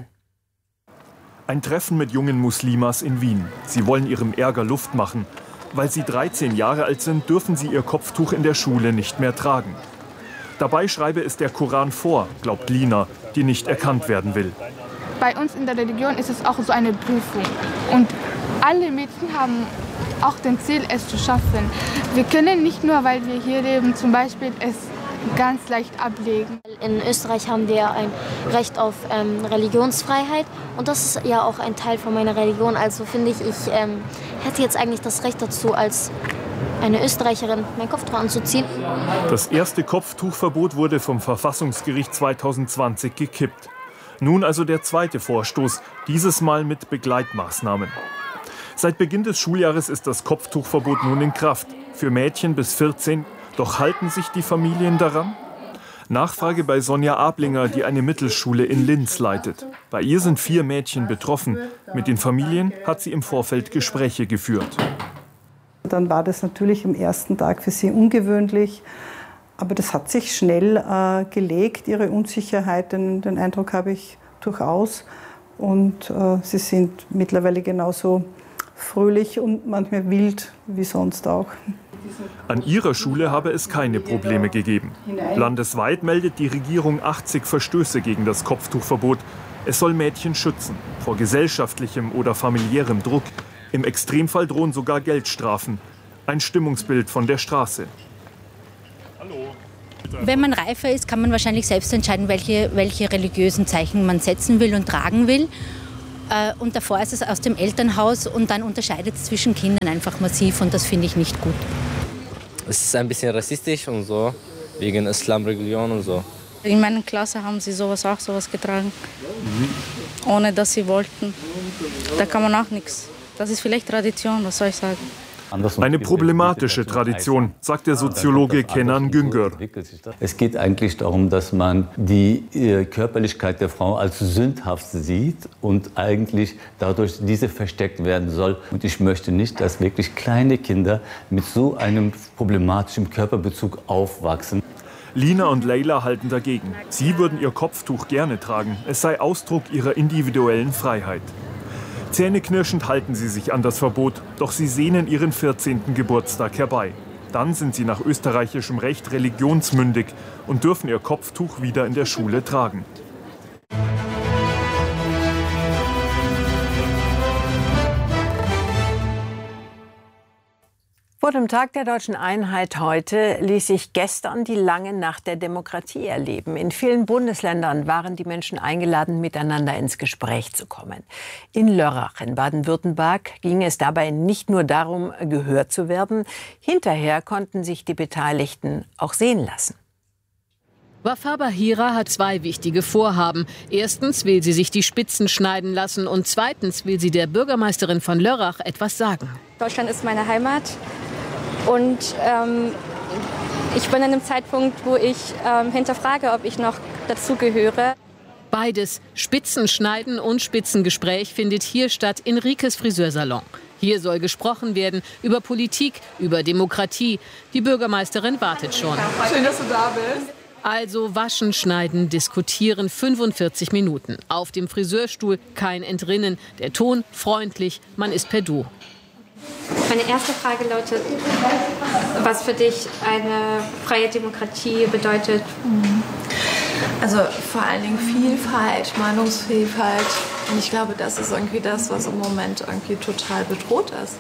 Ein Treffen mit jungen Muslimas in Wien. Sie wollen ihrem Ärger Luft machen. Weil sie dreizehn Jahre alt sind, dürfen sie ihr Kopftuch in der Schule nicht mehr tragen. Dabei schreibe es der Koran vor, glaubt Lina, die nicht erkannt werden will. Bei uns in der Religion ist es auch so eine Prüfung. Und alle Mädchen haben auch den Ziel, es zu schaffen. Wir können nicht nur, weil wir hier leben, zum Beispiel es ganz leicht ablegen. In Österreich haben wir ein Recht auf ähm, Religionsfreiheit und das ist ja auch ein Teil von meiner Religion. Also finde ich, ich ähm, hätte jetzt eigentlich das Recht dazu, als eine Österreicherin mein Kopftuch anzuziehen. Das erste Kopftuchverbot wurde vom Verfassungsgericht zweitausendzwanzig gekippt. Nun also der zweite Vorstoß, dieses Mal mit Begleitmaßnahmen. Seit Beginn des Schuljahres ist das Kopftuchverbot nun in Kraft. Für Mädchen bis vierzehn. Doch halten sich die Familien daran? Nachfrage bei Sonja Ablinger, die eine Mittelschule in Linz leitet. Bei ihr sind vier Mädchen betroffen. Mit den Familien hat sie im Vorfeld Gespräche geführt. Dann war das natürlich am ersten Tag für sie ungewöhnlich. Aber das hat sich schnell äh, gelegt, ihre Unsicherheit. Den, den Eindruck habe ich durchaus. Und äh, sie sind mittlerweile genauso fröhlich und manchmal wild wie sonst auch. An ihrer Schule habe es keine Probleme gegeben. Landesweit meldet die Regierung achtzig Verstöße gegen das Kopftuchverbot. Es soll Mädchen schützen vor gesellschaftlichem oder familiärem Druck. Im Extremfall drohen sogar Geldstrafen. Ein Stimmungsbild von der Straße. Wenn man reifer ist, kann man wahrscheinlich selbst entscheiden, welche, welche religiösen Zeichen man setzen will und tragen will. Und davor ist es aus dem Elternhaus und dann unterscheidet es zwischen Kindern einfach massiv und das finde ich nicht gut. Es ist ein bisschen rassistisch und so, wegen Islamreligion und so. In meiner Klasse haben sie sowas auch sowas getragen, mhm. ohne dass sie wollten. Da kann man auch nichts. Das ist vielleicht Tradition, was soll ich sagen. Eine problematische Tradition, sagt der Soziologe Kenan Güngör. Es geht eigentlich darum, dass man die Körperlichkeit der Frau als sündhaft sieht und eigentlich dadurch diese versteckt werden soll. Und ich möchte nicht, dass wirklich kleine Kinder mit so einem problematischen Körperbezug aufwachsen. Lina und Leila halten dagegen. Sie würden ihr Kopftuch gerne tragen. Es sei Ausdruck ihrer individuellen Freiheit. Zähneknirschend halten sie sich an das Verbot, doch sie sehnen ihren vierzehnten Geburtstag herbei. Dann sind sie nach österreichischem Recht religionsmündig und dürfen ihr Kopftuch wieder in der Schule tragen. Vor dem Tag der Deutschen Einheit heute ließ sich gestern die lange Nacht der Demokratie erleben. In vielen Bundesländern waren die Menschen eingeladen, miteinander ins Gespräch zu kommen. In Lörrach in Baden-Württemberg ging es dabei nicht nur darum, gehört zu werden. Hinterher konnten sich die Beteiligten auch sehen lassen. Wafa Bahira hat zwei wichtige Vorhaben. Erstens will sie sich die Spitzen schneiden lassen und zweitens will sie der Bürgermeisterin von Lörrach etwas sagen. Deutschland ist meine Heimat und ähm, ich bin an einem Zeitpunkt, wo ich ähm, hinterfrage, ob ich noch dazugehöre. Beides, Spitzen schneiden und Spitzengespräch, findet hier statt in Rikes Friseursalon. Hier soll gesprochen werden über Politik, über Demokratie. Die Bürgermeisterin wartet schon. Schön, dass du da bist. Also waschen, schneiden, diskutieren, fünfundvierzig Minuten. Auf dem Friseurstuhl kein Entrinnen. Der Ton freundlich, man ist per Du. Meine erste Frage lautet, was für dich eine freie Demokratie bedeutet? Also vor allen Dingen Vielfalt, Meinungsvielfalt. Und ich glaube, das ist irgendwie das, was im Moment irgendwie total bedroht ist.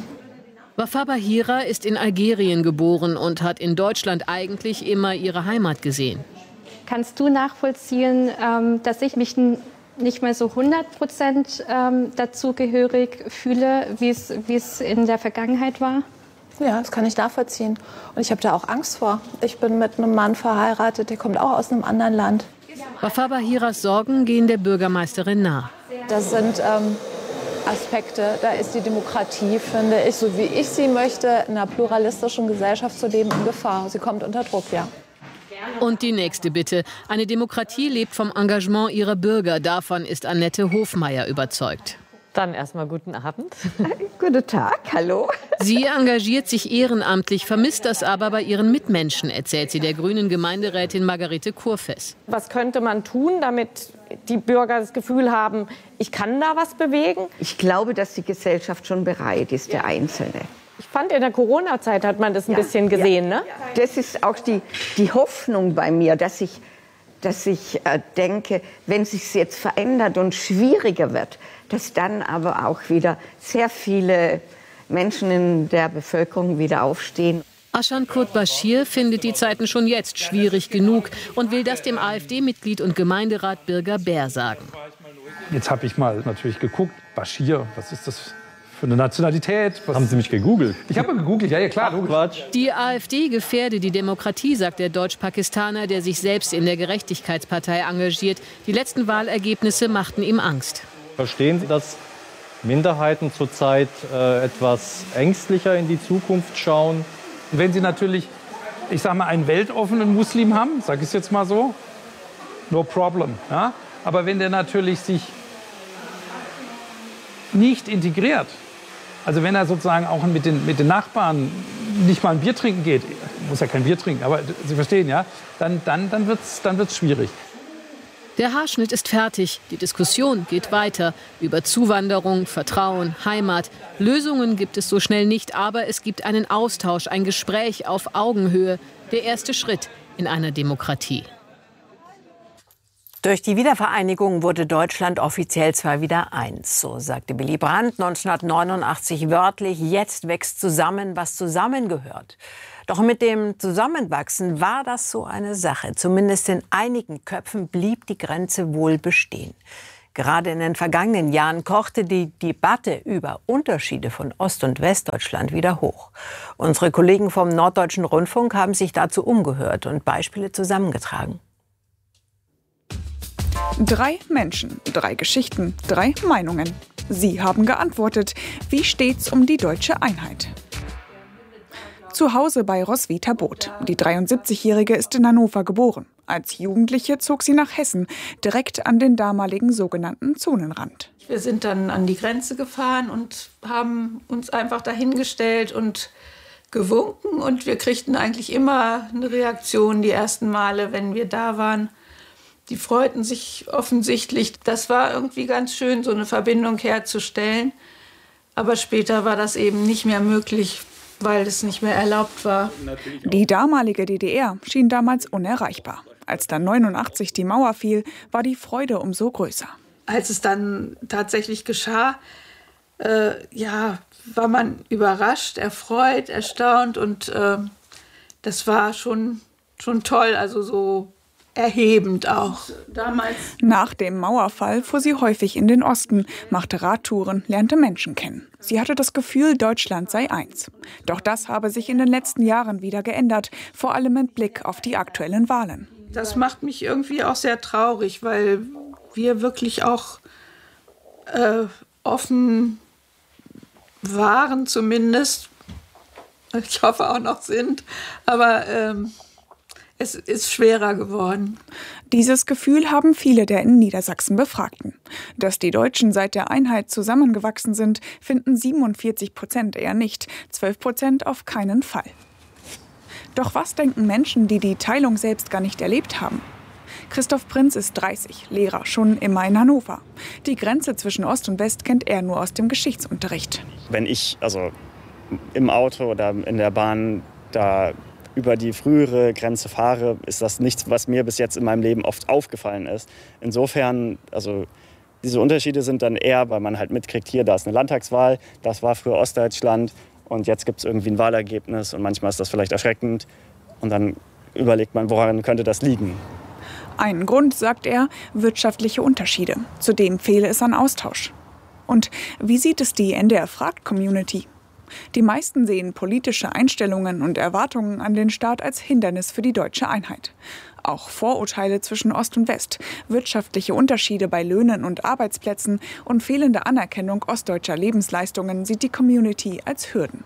Wafa Bahira ist in Algerien geboren und hat in Deutschland eigentlich immer ihre Heimat gesehen. Kannst du nachvollziehen, dass ich mich nicht mehr so hundert Prozent dazugehörig fühle, wie es, wie es in der Vergangenheit war? Ja, das kann ich nachvollziehen. Und ich habe da auch Angst vor. Ich bin mit einem Mann verheiratet, der kommt auch aus einem anderen Land. Wafa Bahiras Sorgen gehen der Bürgermeisterin nah. Das sind ähm, Aspekte, da ist die Demokratie, finde ich, so wie ich sie möchte, in einer pluralistischen Gesellschaft zu leben, in Gefahr. Sie kommt unter Druck, ja. Und die nächste Bitte. Eine Demokratie lebt vom Engagement ihrer Bürger. Davon ist Annette Hofmeier überzeugt. Dann erstmal guten Abend. Guten Tag, hallo. Sie engagiert sich ehrenamtlich, vermisst das aber bei ihren Mitmenschen, erzählt sie der grünen Gemeinderätin Margarete Kurfess. Was könnte man tun, damit die Bürger das Gefühl haben, ich kann da was bewegen? Ich glaube, dass die Gesellschaft schon bereit ist, der Einzelne. Ich fand, in der Corona-Zeit hat man das ein ja, bisschen gesehen, ja. ne? Das ist auch die, die Hoffnung bei mir, dass ich, dass ich äh, denke, wenn es sich jetzt verändert und schwieriger wird, dass dann aber auch wieder sehr viele Menschen in der Bevölkerung wieder aufstehen. Aschan Kurt Bashir findet die Zeiten schon jetzt schwierig genug und will das dem AfD-Mitglied und Gemeinderat Birger Bär sagen. Jetzt habe ich mal natürlich geguckt, Bashir, was ist das für eine Nationalität? Was Haben Sie mich gegoogelt? Ich habe gegoogelt, ja, ja klar. Ach, Quatsch. Die AfD gefährde die Demokratie, sagt der Deutsch-Pakistaner, der sich selbst in der Gerechtigkeitspartei engagiert. Die letzten Wahlergebnisse machten ihm Angst. Verstehen Sie, dass Minderheiten zurzeit äh, etwas ängstlicher in die Zukunft schauen? Und wenn Sie natürlich, ich sage mal, einen weltoffenen Muslim haben, sage ich es jetzt mal so, no problem. Ja? Aber wenn der natürlich sich nicht integriert, also wenn er sozusagen auch mit den, mit den Nachbarn nicht mal ein Bier trinken geht, muss ja kein Bier trinken, aber Sie verstehen, ja, dann, dann, dann wird es dann wird's schwierig. Der Haarschnitt ist fertig. Die Diskussion geht weiter. Über Zuwanderung, Vertrauen, Heimat. Lösungen gibt es so schnell nicht, aber es gibt einen Austausch, ein Gespräch auf Augenhöhe. Der erste Schritt in einer Demokratie. Durch die Wiedervereinigung wurde Deutschland offiziell zwar wieder eins, so sagte Willy Brandt neunzehnhundertneunundachtzig wörtlich, jetzt wächst zusammen, was zusammengehört. Doch mit dem Zusammenwachsen war das so eine Sache. Zumindest in einigen Köpfen blieb die Grenze wohl bestehen. Gerade in den vergangenen Jahren kochte die Debatte über Unterschiede von Ost- und Westdeutschland wieder hoch. Unsere Kollegen vom Norddeutschen Rundfunk haben sich dazu umgehört und Beispiele zusammengetragen. Drei Menschen, drei Geschichten, drei Meinungen. Sie haben geantwortet. Wie steht's um die deutsche Einheit? Zu Hause bei Roswitha Both. Die dreiundsiebzigjährige ist in Hannover geboren. Als Jugendliche zog sie nach Hessen, direkt an den damaligen sogenannten Zonenrand. Wir sind dann an die Grenze gefahren und haben uns einfach dahingestellt und gewunken. Und wir kriegten eigentlich immer eine Reaktion die ersten Male, wenn wir da waren. Die freuten sich offensichtlich. Das war irgendwie ganz schön, so eine Verbindung herzustellen. Aber später war das eben nicht mehr möglich, weil es nicht mehr erlaubt war. Die damalige D D R schien damals unerreichbar. Als dann neunundachtzig die Mauer fiel, war die Freude umso größer. Als es dann tatsächlich geschah, äh, ja, war man überrascht, erfreut, erstaunt und äh, das war schon, schon toll, also so erhebend auch. Damals. Nach dem Mauerfall fuhr sie häufig in den Osten, machte Radtouren, lernte Menschen kennen. Sie hatte das Gefühl, Deutschland sei eins. Doch das habe sich in den letzten Jahren wieder geändert, vor allem mit Blick auf die aktuellen Wahlen. Das macht mich irgendwie auch sehr traurig, weil wir wirklich auch äh, offen waren zumindest. Ich hoffe auch noch sind, aber ähm, es ist schwerer geworden. Dieses Gefühl haben viele der in Niedersachsen Befragten. Dass die Deutschen seit der Einheit zusammengewachsen sind, finden siebenundvierzig Prozent eher nicht, zwölf Prozent auf keinen Fall. Doch was denken Menschen, die die Teilung selbst gar nicht erlebt haben? Christoph Prinz ist dreißig, Lehrer, schon immer in Hannover. Die Grenze zwischen Ost und West kennt er nur aus dem Geschichtsunterricht. Wenn ich also im Auto oder in der Bahn da über die frühere Grenze fahre, ist das nichts, was mir bis jetzt in meinem Leben oft aufgefallen ist. Insofern, also diese Unterschiede sind dann eher, weil man halt mitkriegt, hier, da ist eine Landtagswahl, das war früher Ostdeutschland und jetzt gibt es irgendwie ein Wahlergebnis und manchmal ist das vielleicht erschreckend und dann überlegt man, woran könnte das liegen. Ein Grund, sagt er, wirtschaftliche Unterschiede. Zudem fehle es an Austausch. Und wie sieht es die N D R-Fragt-Community? Die meisten sehen politische Einstellungen und Erwartungen an den Staat als Hindernis für die deutsche Einheit. Auch Vorurteile zwischen Ost und West, wirtschaftliche Unterschiede bei Löhnen und Arbeitsplätzen und fehlende Anerkennung ostdeutscher Lebensleistungen sieht die Community als Hürden.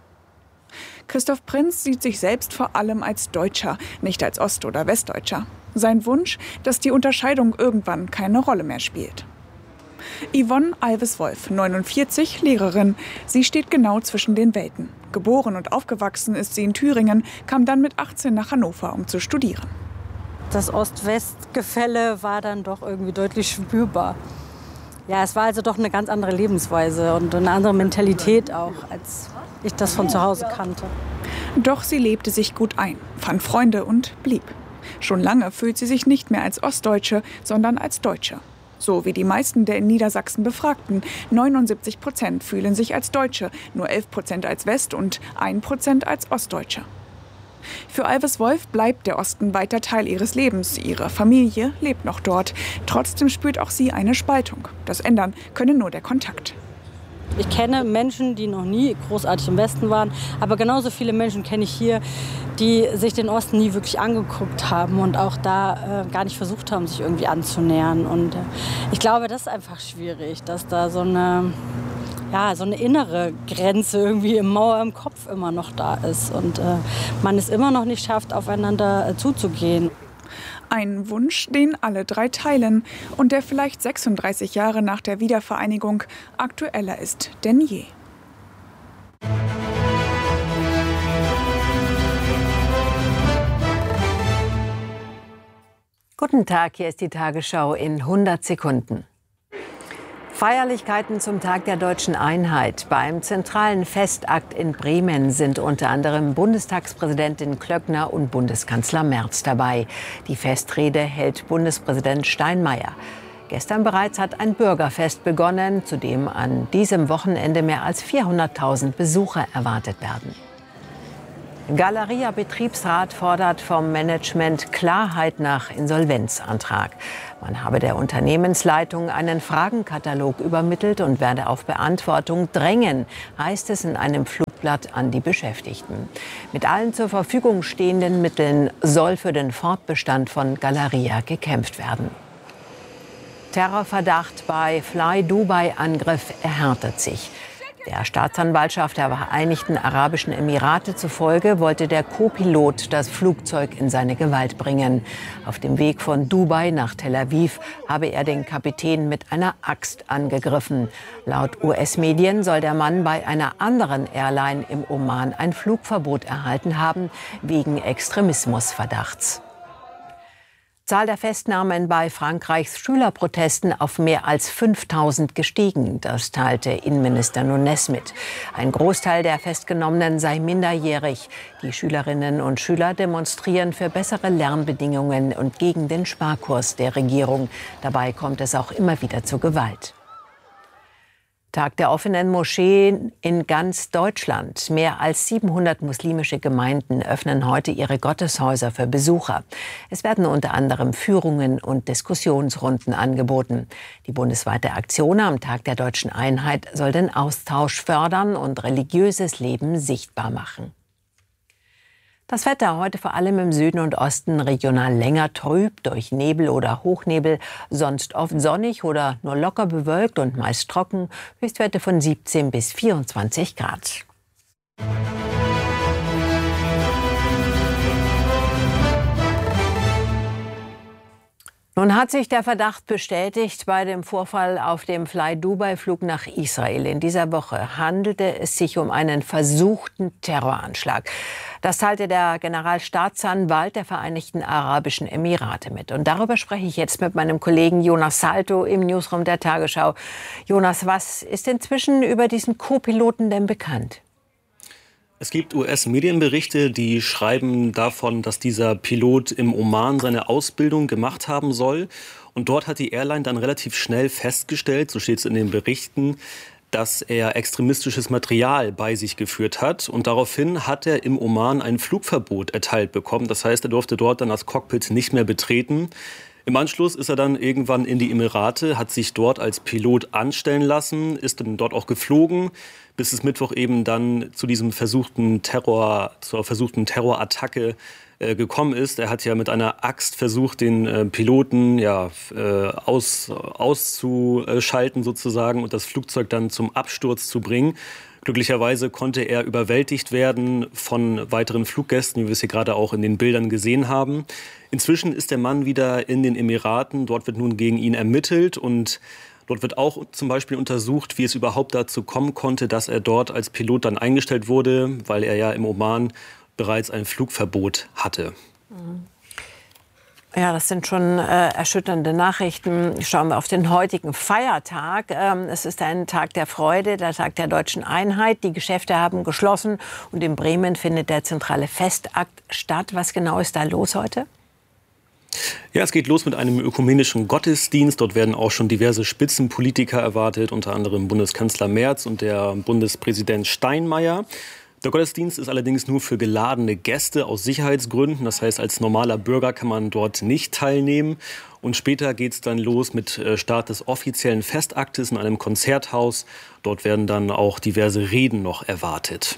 Christoph Prinz sieht sich selbst vor allem als Deutscher, nicht als Ost- oder Westdeutscher. Sein Wunsch, dass die Unterscheidung irgendwann keine Rolle mehr spielt. Yvonne Alves-Wolf, neunundvierzig, Lehrerin. Sie steht genau zwischen den Welten. Geboren und aufgewachsen ist sie in Thüringen, kam dann mit achtzehn nach Hannover, um zu studieren. Das Ost-West-Gefälle war dann doch irgendwie deutlich spürbar. Ja, es war also doch eine ganz andere Lebensweise und eine andere Mentalität auch, als ich das von zu Hause kannte. Doch sie lebte sich gut ein, fand Freunde und blieb. Schon lange fühlt sie sich nicht mehr als Ostdeutsche, sondern als Deutsche. So wie die meisten der in Niedersachsen Befragten. neunundsiebzig Prozent fühlen sich als Deutsche, nur elf Prozent als West- und ein Prozent als Ostdeutsche. Für Alves-Wolf bleibt der Osten weiter Teil ihres Lebens. Ihre Familie lebt noch dort. Trotzdem spürt auch sie eine Spaltung. Das ändern könne nur der Kontakt. Ich kenne Menschen, die noch nie großartig im Westen waren, aber genauso viele Menschen kenne ich hier, die sich den Osten nie wirklich angeguckt haben und auch da äh, gar nicht versucht haben, sich irgendwie anzunähern. Und äh, ich glaube, das ist einfach schwierig, dass da so eine, ja, so eine innere Grenze irgendwie im Mauer im Kopf immer noch da ist und äh, man es immer noch nicht schafft, aufeinander äh, zuzugehen. Ein Wunsch, den alle drei teilen und der vielleicht sechsunddreißig Jahre nach der Wiedervereinigung aktueller ist denn je. Guten Tag, hier ist die Tagesschau in hundert Sekunden. Feierlichkeiten zum Tag der deutschen Einheit. Beim zentralen Festakt in Bremen sind unter anderem Bundestagspräsidentin Klöckner und Bundeskanzler Merz dabei. Die Festrede hält Bundespräsident Steinmeier. Gestern bereits hat ein Bürgerfest begonnen, zu dem an diesem Wochenende mehr als vierhunderttausend Besucher erwartet werden. Galeria-Betriebsrat fordert vom Management Klarheit nach Insolvenzantrag. Man habe der Unternehmensleitung einen Fragenkatalog übermittelt und werde auf Beantwortung drängen, heißt es in einem Flugblatt an die Beschäftigten. Mit allen zur Verfügung stehenden Mitteln soll für den Fortbestand von Galeria gekämpft werden. Terrorverdacht bei Fly-Dubai-Angriff erhärtet sich. Der Staatsanwaltschaft der Vereinigten Arabischen Emirate zufolge wollte der Co-Pilot das Flugzeug in seine Gewalt bringen. Auf dem Weg von Dubai nach Tel Aviv habe er den Kapitän mit einer Axt angegriffen. Laut U S-Medien soll der Mann bei einer anderen Airline im Oman ein Flugverbot erhalten haben, wegen Extremismusverdachts. Zahl der Festnahmen bei Frankreichs Schülerprotesten auf mehr als fünftausend gestiegen. Das teilte Innenminister Nunez mit. Ein Großteil der Festgenommenen sei minderjährig. Die Schülerinnen und Schüler demonstrieren für bessere Lernbedingungen und gegen den Sparkurs der Regierung. Dabei kommt es auch immer wieder zu Gewalt. Tag der offenen Moscheen in ganz Deutschland. Mehr als siebenhundert muslimische Gemeinden öffnen heute ihre Gotteshäuser für Besucher. Es werden unter anderem Führungen und Diskussionsrunden angeboten. Die bundesweite Aktion am Tag der Deutschen Einheit soll den Austausch fördern und religiöses Leben sichtbar machen. Das Wetter heute vor allem im Süden und Osten regional länger trüb durch Nebel oder Hochnebel, sonst oft sonnig oder nur locker bewölkt und meist trocken. Höchstwerte von siebzehn bis vierundzwanzig Grad. Nun hat sich der Verdacht bestätigt bei dem Vorfall auf dem Fly-Dubai-Flug nach Israel. In dieser Woche handelte es sich um einen versuchten Terroranschlag. Das teilte der Generalstaatsanwalt der Vereinigten Arabischen Emirate mit. Und darüber spreche ich jetzt mit meinem Kollegen Jonas Salto im Newsroom der Tagesschau. Jonas, was ist inzwischen über diesen Co-Piloten denn bekannt? Es gibt U S-Medienberichte, die schreiben davon, dass dieser Pilot im Oman seine Ausbildung gemacht haben soll. Und dort hat die Airline dann relativ schnell festgestellt, so steht es in den Berichten, dass er extremistisches Material bei sich geführt hat. Und daraufhin hat er im Oman ein Flugverbot erteilt bekommen. Das heißt, er durfte dort dann das Cockpit nicht mehr betreten. Im Anschluss ist er dann irgendwann in die Emirate, hat sich dort als Pilot anstellen lassen, ist dann dort auch geflogen, bis es Mittwoch eben dann zu diesem versuchten Terror, zur versuchten Terrorattacke äh, gekommen ist. Er hat ja mit einer Axt versucht, den äh, Piloten ja, äh, aus, auszuschalten sozusagen und das Flugzeug dann zum Absturz zu bringen. Glücklicherweise konnte er überwältigt werden von weiteren Fluggästen, wie wir es hier gerade auch in den Bildern gesehen haben. Inzwischen ist der Mann wieder in den Emiraten. Dort wird nun gegen ihn ermittelt und dort wird auch zum Beispiel untersucht, wie es überhaupt dazu kommen konnte, dass er dort als Pilot dann eingestellt wurde, weil er ja im Oman bereits ein Flugverbot hatte. Mhm. Ja, das sind schon äh, erschütternde Nachrichten. Schauen wir auf den heutigen Feiertag. Ähm, es ist ein Tag der Freude, der Tag der Deutschen Einheit. Die Geschäfte haben geschlossen und in Bremen findet der zentrale Festakt statt. Was genau ist da los heute? Ja, es geht los mit einem ökumenischen Gottesdienst. Dort werden auch schon diverse Spitzenpolitiker erwartet, unter anderem Bundeskanzler Merz und der Bundespräsident Steinmeier. Der Gottesdienst ist allerdings nur für geladene Gäste aus Sicherheitsgründen. Das heißt, als normaler Bürger kann man dort nicht teilnehmen. Und später geht es dann los mit Start des offiziellen Festaktes in einem Konzerthaus. Dort werden dann auch diverse Reden noch erwartet.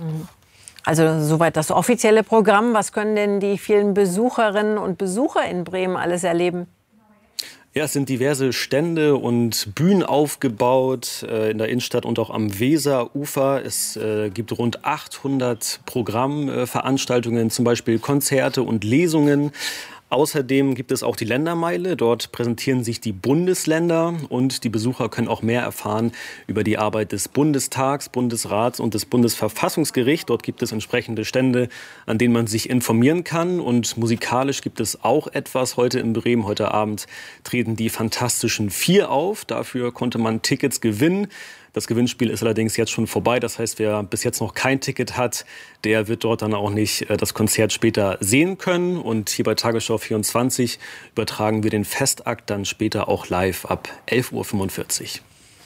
Also soweit das offizielle Programm. Was können denn die vielen Besucherinnen und Besucher in Bremen alles erleben? Ja, es sind diverse Stände und Bühnen aufgebaut äh, in der Innenstadt und auch am Weserufer. Es äh, gibt rund achthundert Programmveranstaltungen, äh, zum Beispiel Konzerte und Lesungen. Außerdem gibt es auch die Ländermeile. Dort präsentieren sich die Bundesländer und die Besucher können auch mehr erfahren über die Arbeit des Bundestags, Bundesrats und des Bundesverfassungsgerichts. Dort gibt es entsprechende Stände, an denen man sich informieren kann. Und musikalisch gibt es auch etwas heute in Bremen. Heute Abend treten die Fantastischen Vier auf. Dafür konnte man Tickets gewinnen. Das Gewinnspiel ist allerdings jetzt schon vorbei. Das heißt, wer bis jetzt noch kein Ticket hat, der wird dort dann auch nicht das Konzert später sehen können. Und hier bei Tagesschau vierundzwanzig übertragen wir den Festakt dann später auch live ab elf Uhr fünfundvierzig.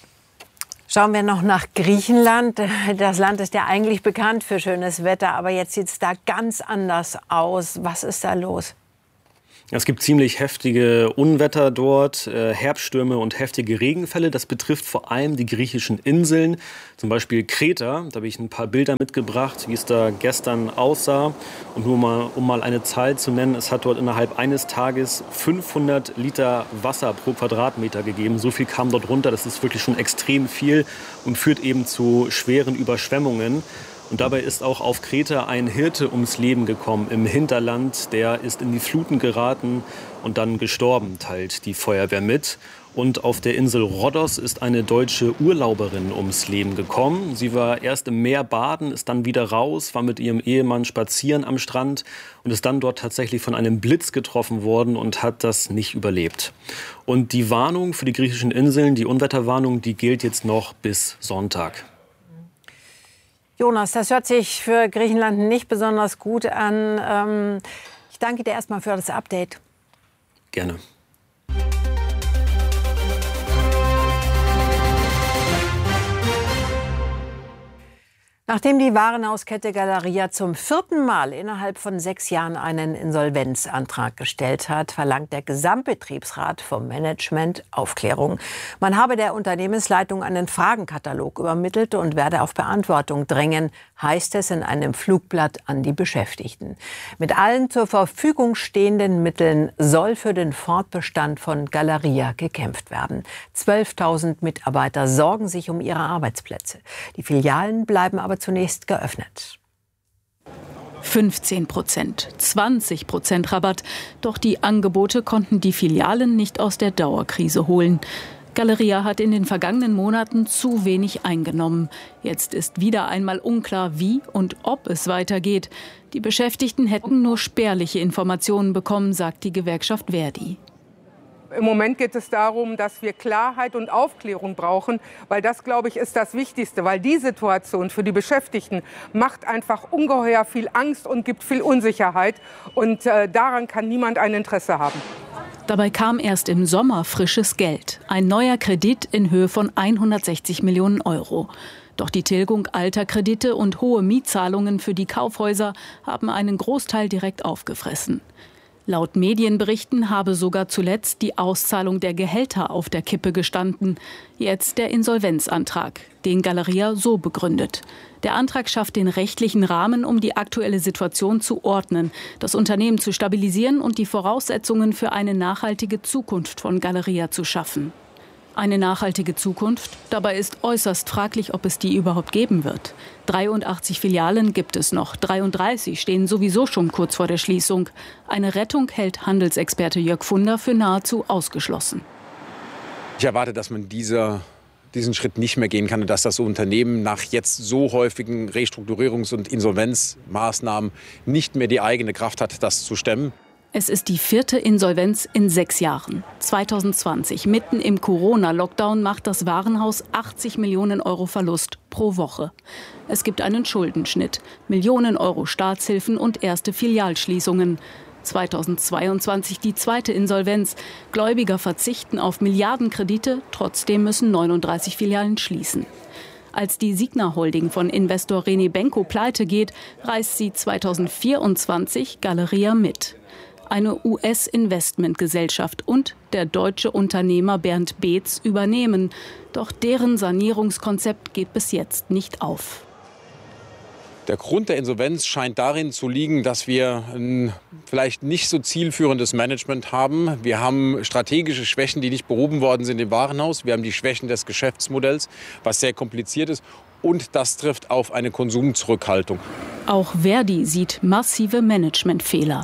Schauen wir noch nach Griechenland. Das Land ist ja eigentlich bekannt für schönes Wetter, aber jetzt sieht es da ganz anders aus. Was ist da los? Es gibt ziemlich heftige Unwetter dort, äh, Herbststürme und heftige Regenfälle. Das betrifft vor allem die griechischen Inseln, zum Beispiel Kreta. Da habe ich ein paar Bilder mitgebracht, wie es da gestern aussah. Und nur mal, um mal eine Zahl zu nennen, es hat dort innerhalb eines Tages fünfhundert Liter Wasser pro Quadratmeter gegeben. So viel kam dort runter, das ist wirklich schon extrem viel und führt eben zu schweren Überschwemmungen. Und dabei ist auch auf Kreta ein Hirte ums Leben gekommen im Hinterland. Der ist in die Fluten geraten und dann gestorben, teilt die Feuerwehr mit. Und auf der Insel Rhodos ist eine deutsche Urlauberin ums Leben gekommen. Sie war erst im Meer baden, ist dann wieder raus, war mit ihrem Ehemann spazieren am Strand und ist dann dort tatsächlich von einem Blitz getroffen worden und hat das nicht überlebt. Und die Warnung für die griechischen Inseln, die Unwetterwarnung, die gilt jetzt noch bis Sonntag. Jonas, das hört sich für Griechenland nicht besonders gut an. Ähm, ich danke dir erstmal für das Update. Gerne. Nachdem die Warenhauskette Galeria zum vierten Mal innerhalb von sechs Jahren einen Insolvenzantrag gestellt hat, verlangt der Gesamtbetriebsrat vom Management Aufklärung. Man habe der Unternehmensleitung einen Fragenkatalog übermittelt und werde auf Beantwortung drängen, heißt es in einem Flugblatt an die Beschäftigten. Mit allen zur Verfügung stehenden Mitteln soll für den Fortbestand von Galeria gekämpft werden. zwölftausend Mitarbeiter sorgen sich um ihre Arbeitsplätze. Die Filialen bleiben aber zunächst geöffnet. fünfzehn Prozent, zwanzig Prozent Rabatt. Doch die Angebote konnten die Filialen nicht aus der Dauerkrise holen. Galeria hat in den vergangenen Monaten zu wenig eingenommen. Jetzt ist wieder einmal unklar, wie und ob es weitergeht. Die Beschäftigten hätten nur spärliche Informationen bekommen, sagt die Gewerkschaft Verdi. Im Moment geht es darum, dass wir Klarheit und Aufklärung brauchen, weil das, glaube ich, ist das Wichtigste. Weil die Situation für die Beschäftigten macht einfach ungeheuer viel Angst und gibt viel Unsicherheit. Und äh, daran kann niemand ein Interesse haben. Dabei kam erst im Sommer frisches Geld. Ein neuer Kredit in Höhe von hundertsechzig Millionen Euro. Doch die Tilgung alter Kredite und hohe Mietzahlungen für die Kaufhäuser haben einen Großteil direkt aufgefressen. Laut Medienberichten habe sogar zuletzt die Auszahlung der Gehälter auf der Kippe gestanden. Jetzt der Insolvenzantrag, den Galeria so begründet. Der Antrag schafft den rechtlichen Rahmen, um die aktuelle Situation zu ordnen, das Unternehmen zu stabilisieren und die Voraussetzungen für eine nachhaltige Zukunft von Galeria zu schaffen. Eine nachhaltige Zukunft? Dabei ist äußerst fraglich, ob es die überhaupt geben wird. dreiundachtzig Filialen gibt es noch, dreiunddreißig stehen sowieso schon kurz vor der Schließung. Eine Rettung hält Handelsexperte Jörg Funder für nahezu ausgeschlossen. Ich erwarte, dass man dieser, diesen Schritt nicht mehr gehen kann und dass das Unternehmen nach jetzt so häufigen Restrukturierungs- und Insolvenzmaßnahmen nicht mehr die eigene Kraft hat, das zu stemmen. Es ist die vierte Insolvenz in sechs Jahren. zweitausendzwanzig, mitten im Corona-Lockdown, macht das Warenhaus achtzig Millionen Euro Verlust pro Woche. Es gibt einen Schuldenschnitt, Millionen Euro Staatshilfen und erste Filialschließungen. zweitausendzweiundzwanzig die zweite Insolvenz. Gläubiger verzichten auf Milliardenkredite, trotzdem müssen neununddreißig Filialen schließen. Als die Signa Holding von Investor René Benko pleite geht, reißt sie zweitausendvierundzwanzig Galeria mit. Eine U S-Investmentgesellschaft und der deutsche Unternehmer Bernd Beetz übernehmen. Doch deren Sanierungskonzept geht bis jetzt nicht auf. Der Grund der Insolvenz scheint darin zu liegen, dass wir ein vielleicht nicht so zielführendes Management haben. Wir haben strategische Schwächen, die nicht behoben worden sind im Warenhaus. Wir haben die Schwächen des Geschäftsmodells, was sehr kompliziert ist. Und das trifft auf eine Konsumzurückhaltung. Auch Verdi sieht massive Managementfehler.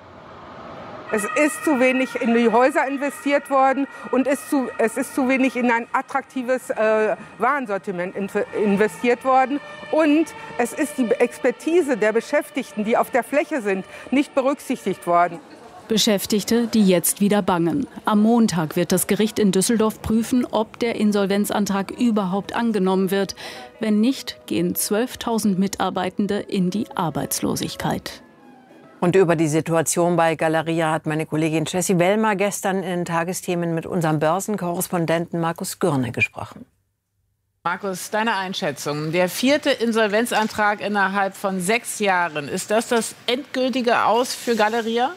Es ist zu wenig in die Häuser investiert worden und ist zu, es ist zu wenig in ein attraktives äh, Warensortiment investiert worden. Und es ist die Expertise der Beschäftigten, die auf der Fläche sind, nicht berücksichtigt worden. Beschäftigte, die jetzt wieder bangen. Am Montag wird das Gericht in Düsseldorf prüfen, ob der Insolvenzantrag überhaupt angenommen wird. Wenn nicht, gehen zwölftausend Mitarbeitende in die Arbeitslosigkeit. Und über die Situation bei Galeria hat meine Kollegin Jessie Wellmer gestern in den Tagesthemen mit unserem Börsenkorrespondenten Markus Gürne gesprochen. Markus, deine Einschätzung. Der vierte Insolvenzantrag innerhalb von sechs Jahren. Ist das das endgültige Aus für Galeria?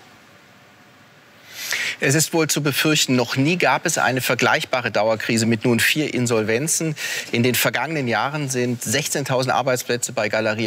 Es ist wohl zu befürchten, noch nie gab es eine vergleichbare Dauerkrise mit nun vier Insolvenzen. In den vergangenen Jahren sind sechzehntausend Arbeitsplätze bei Galeria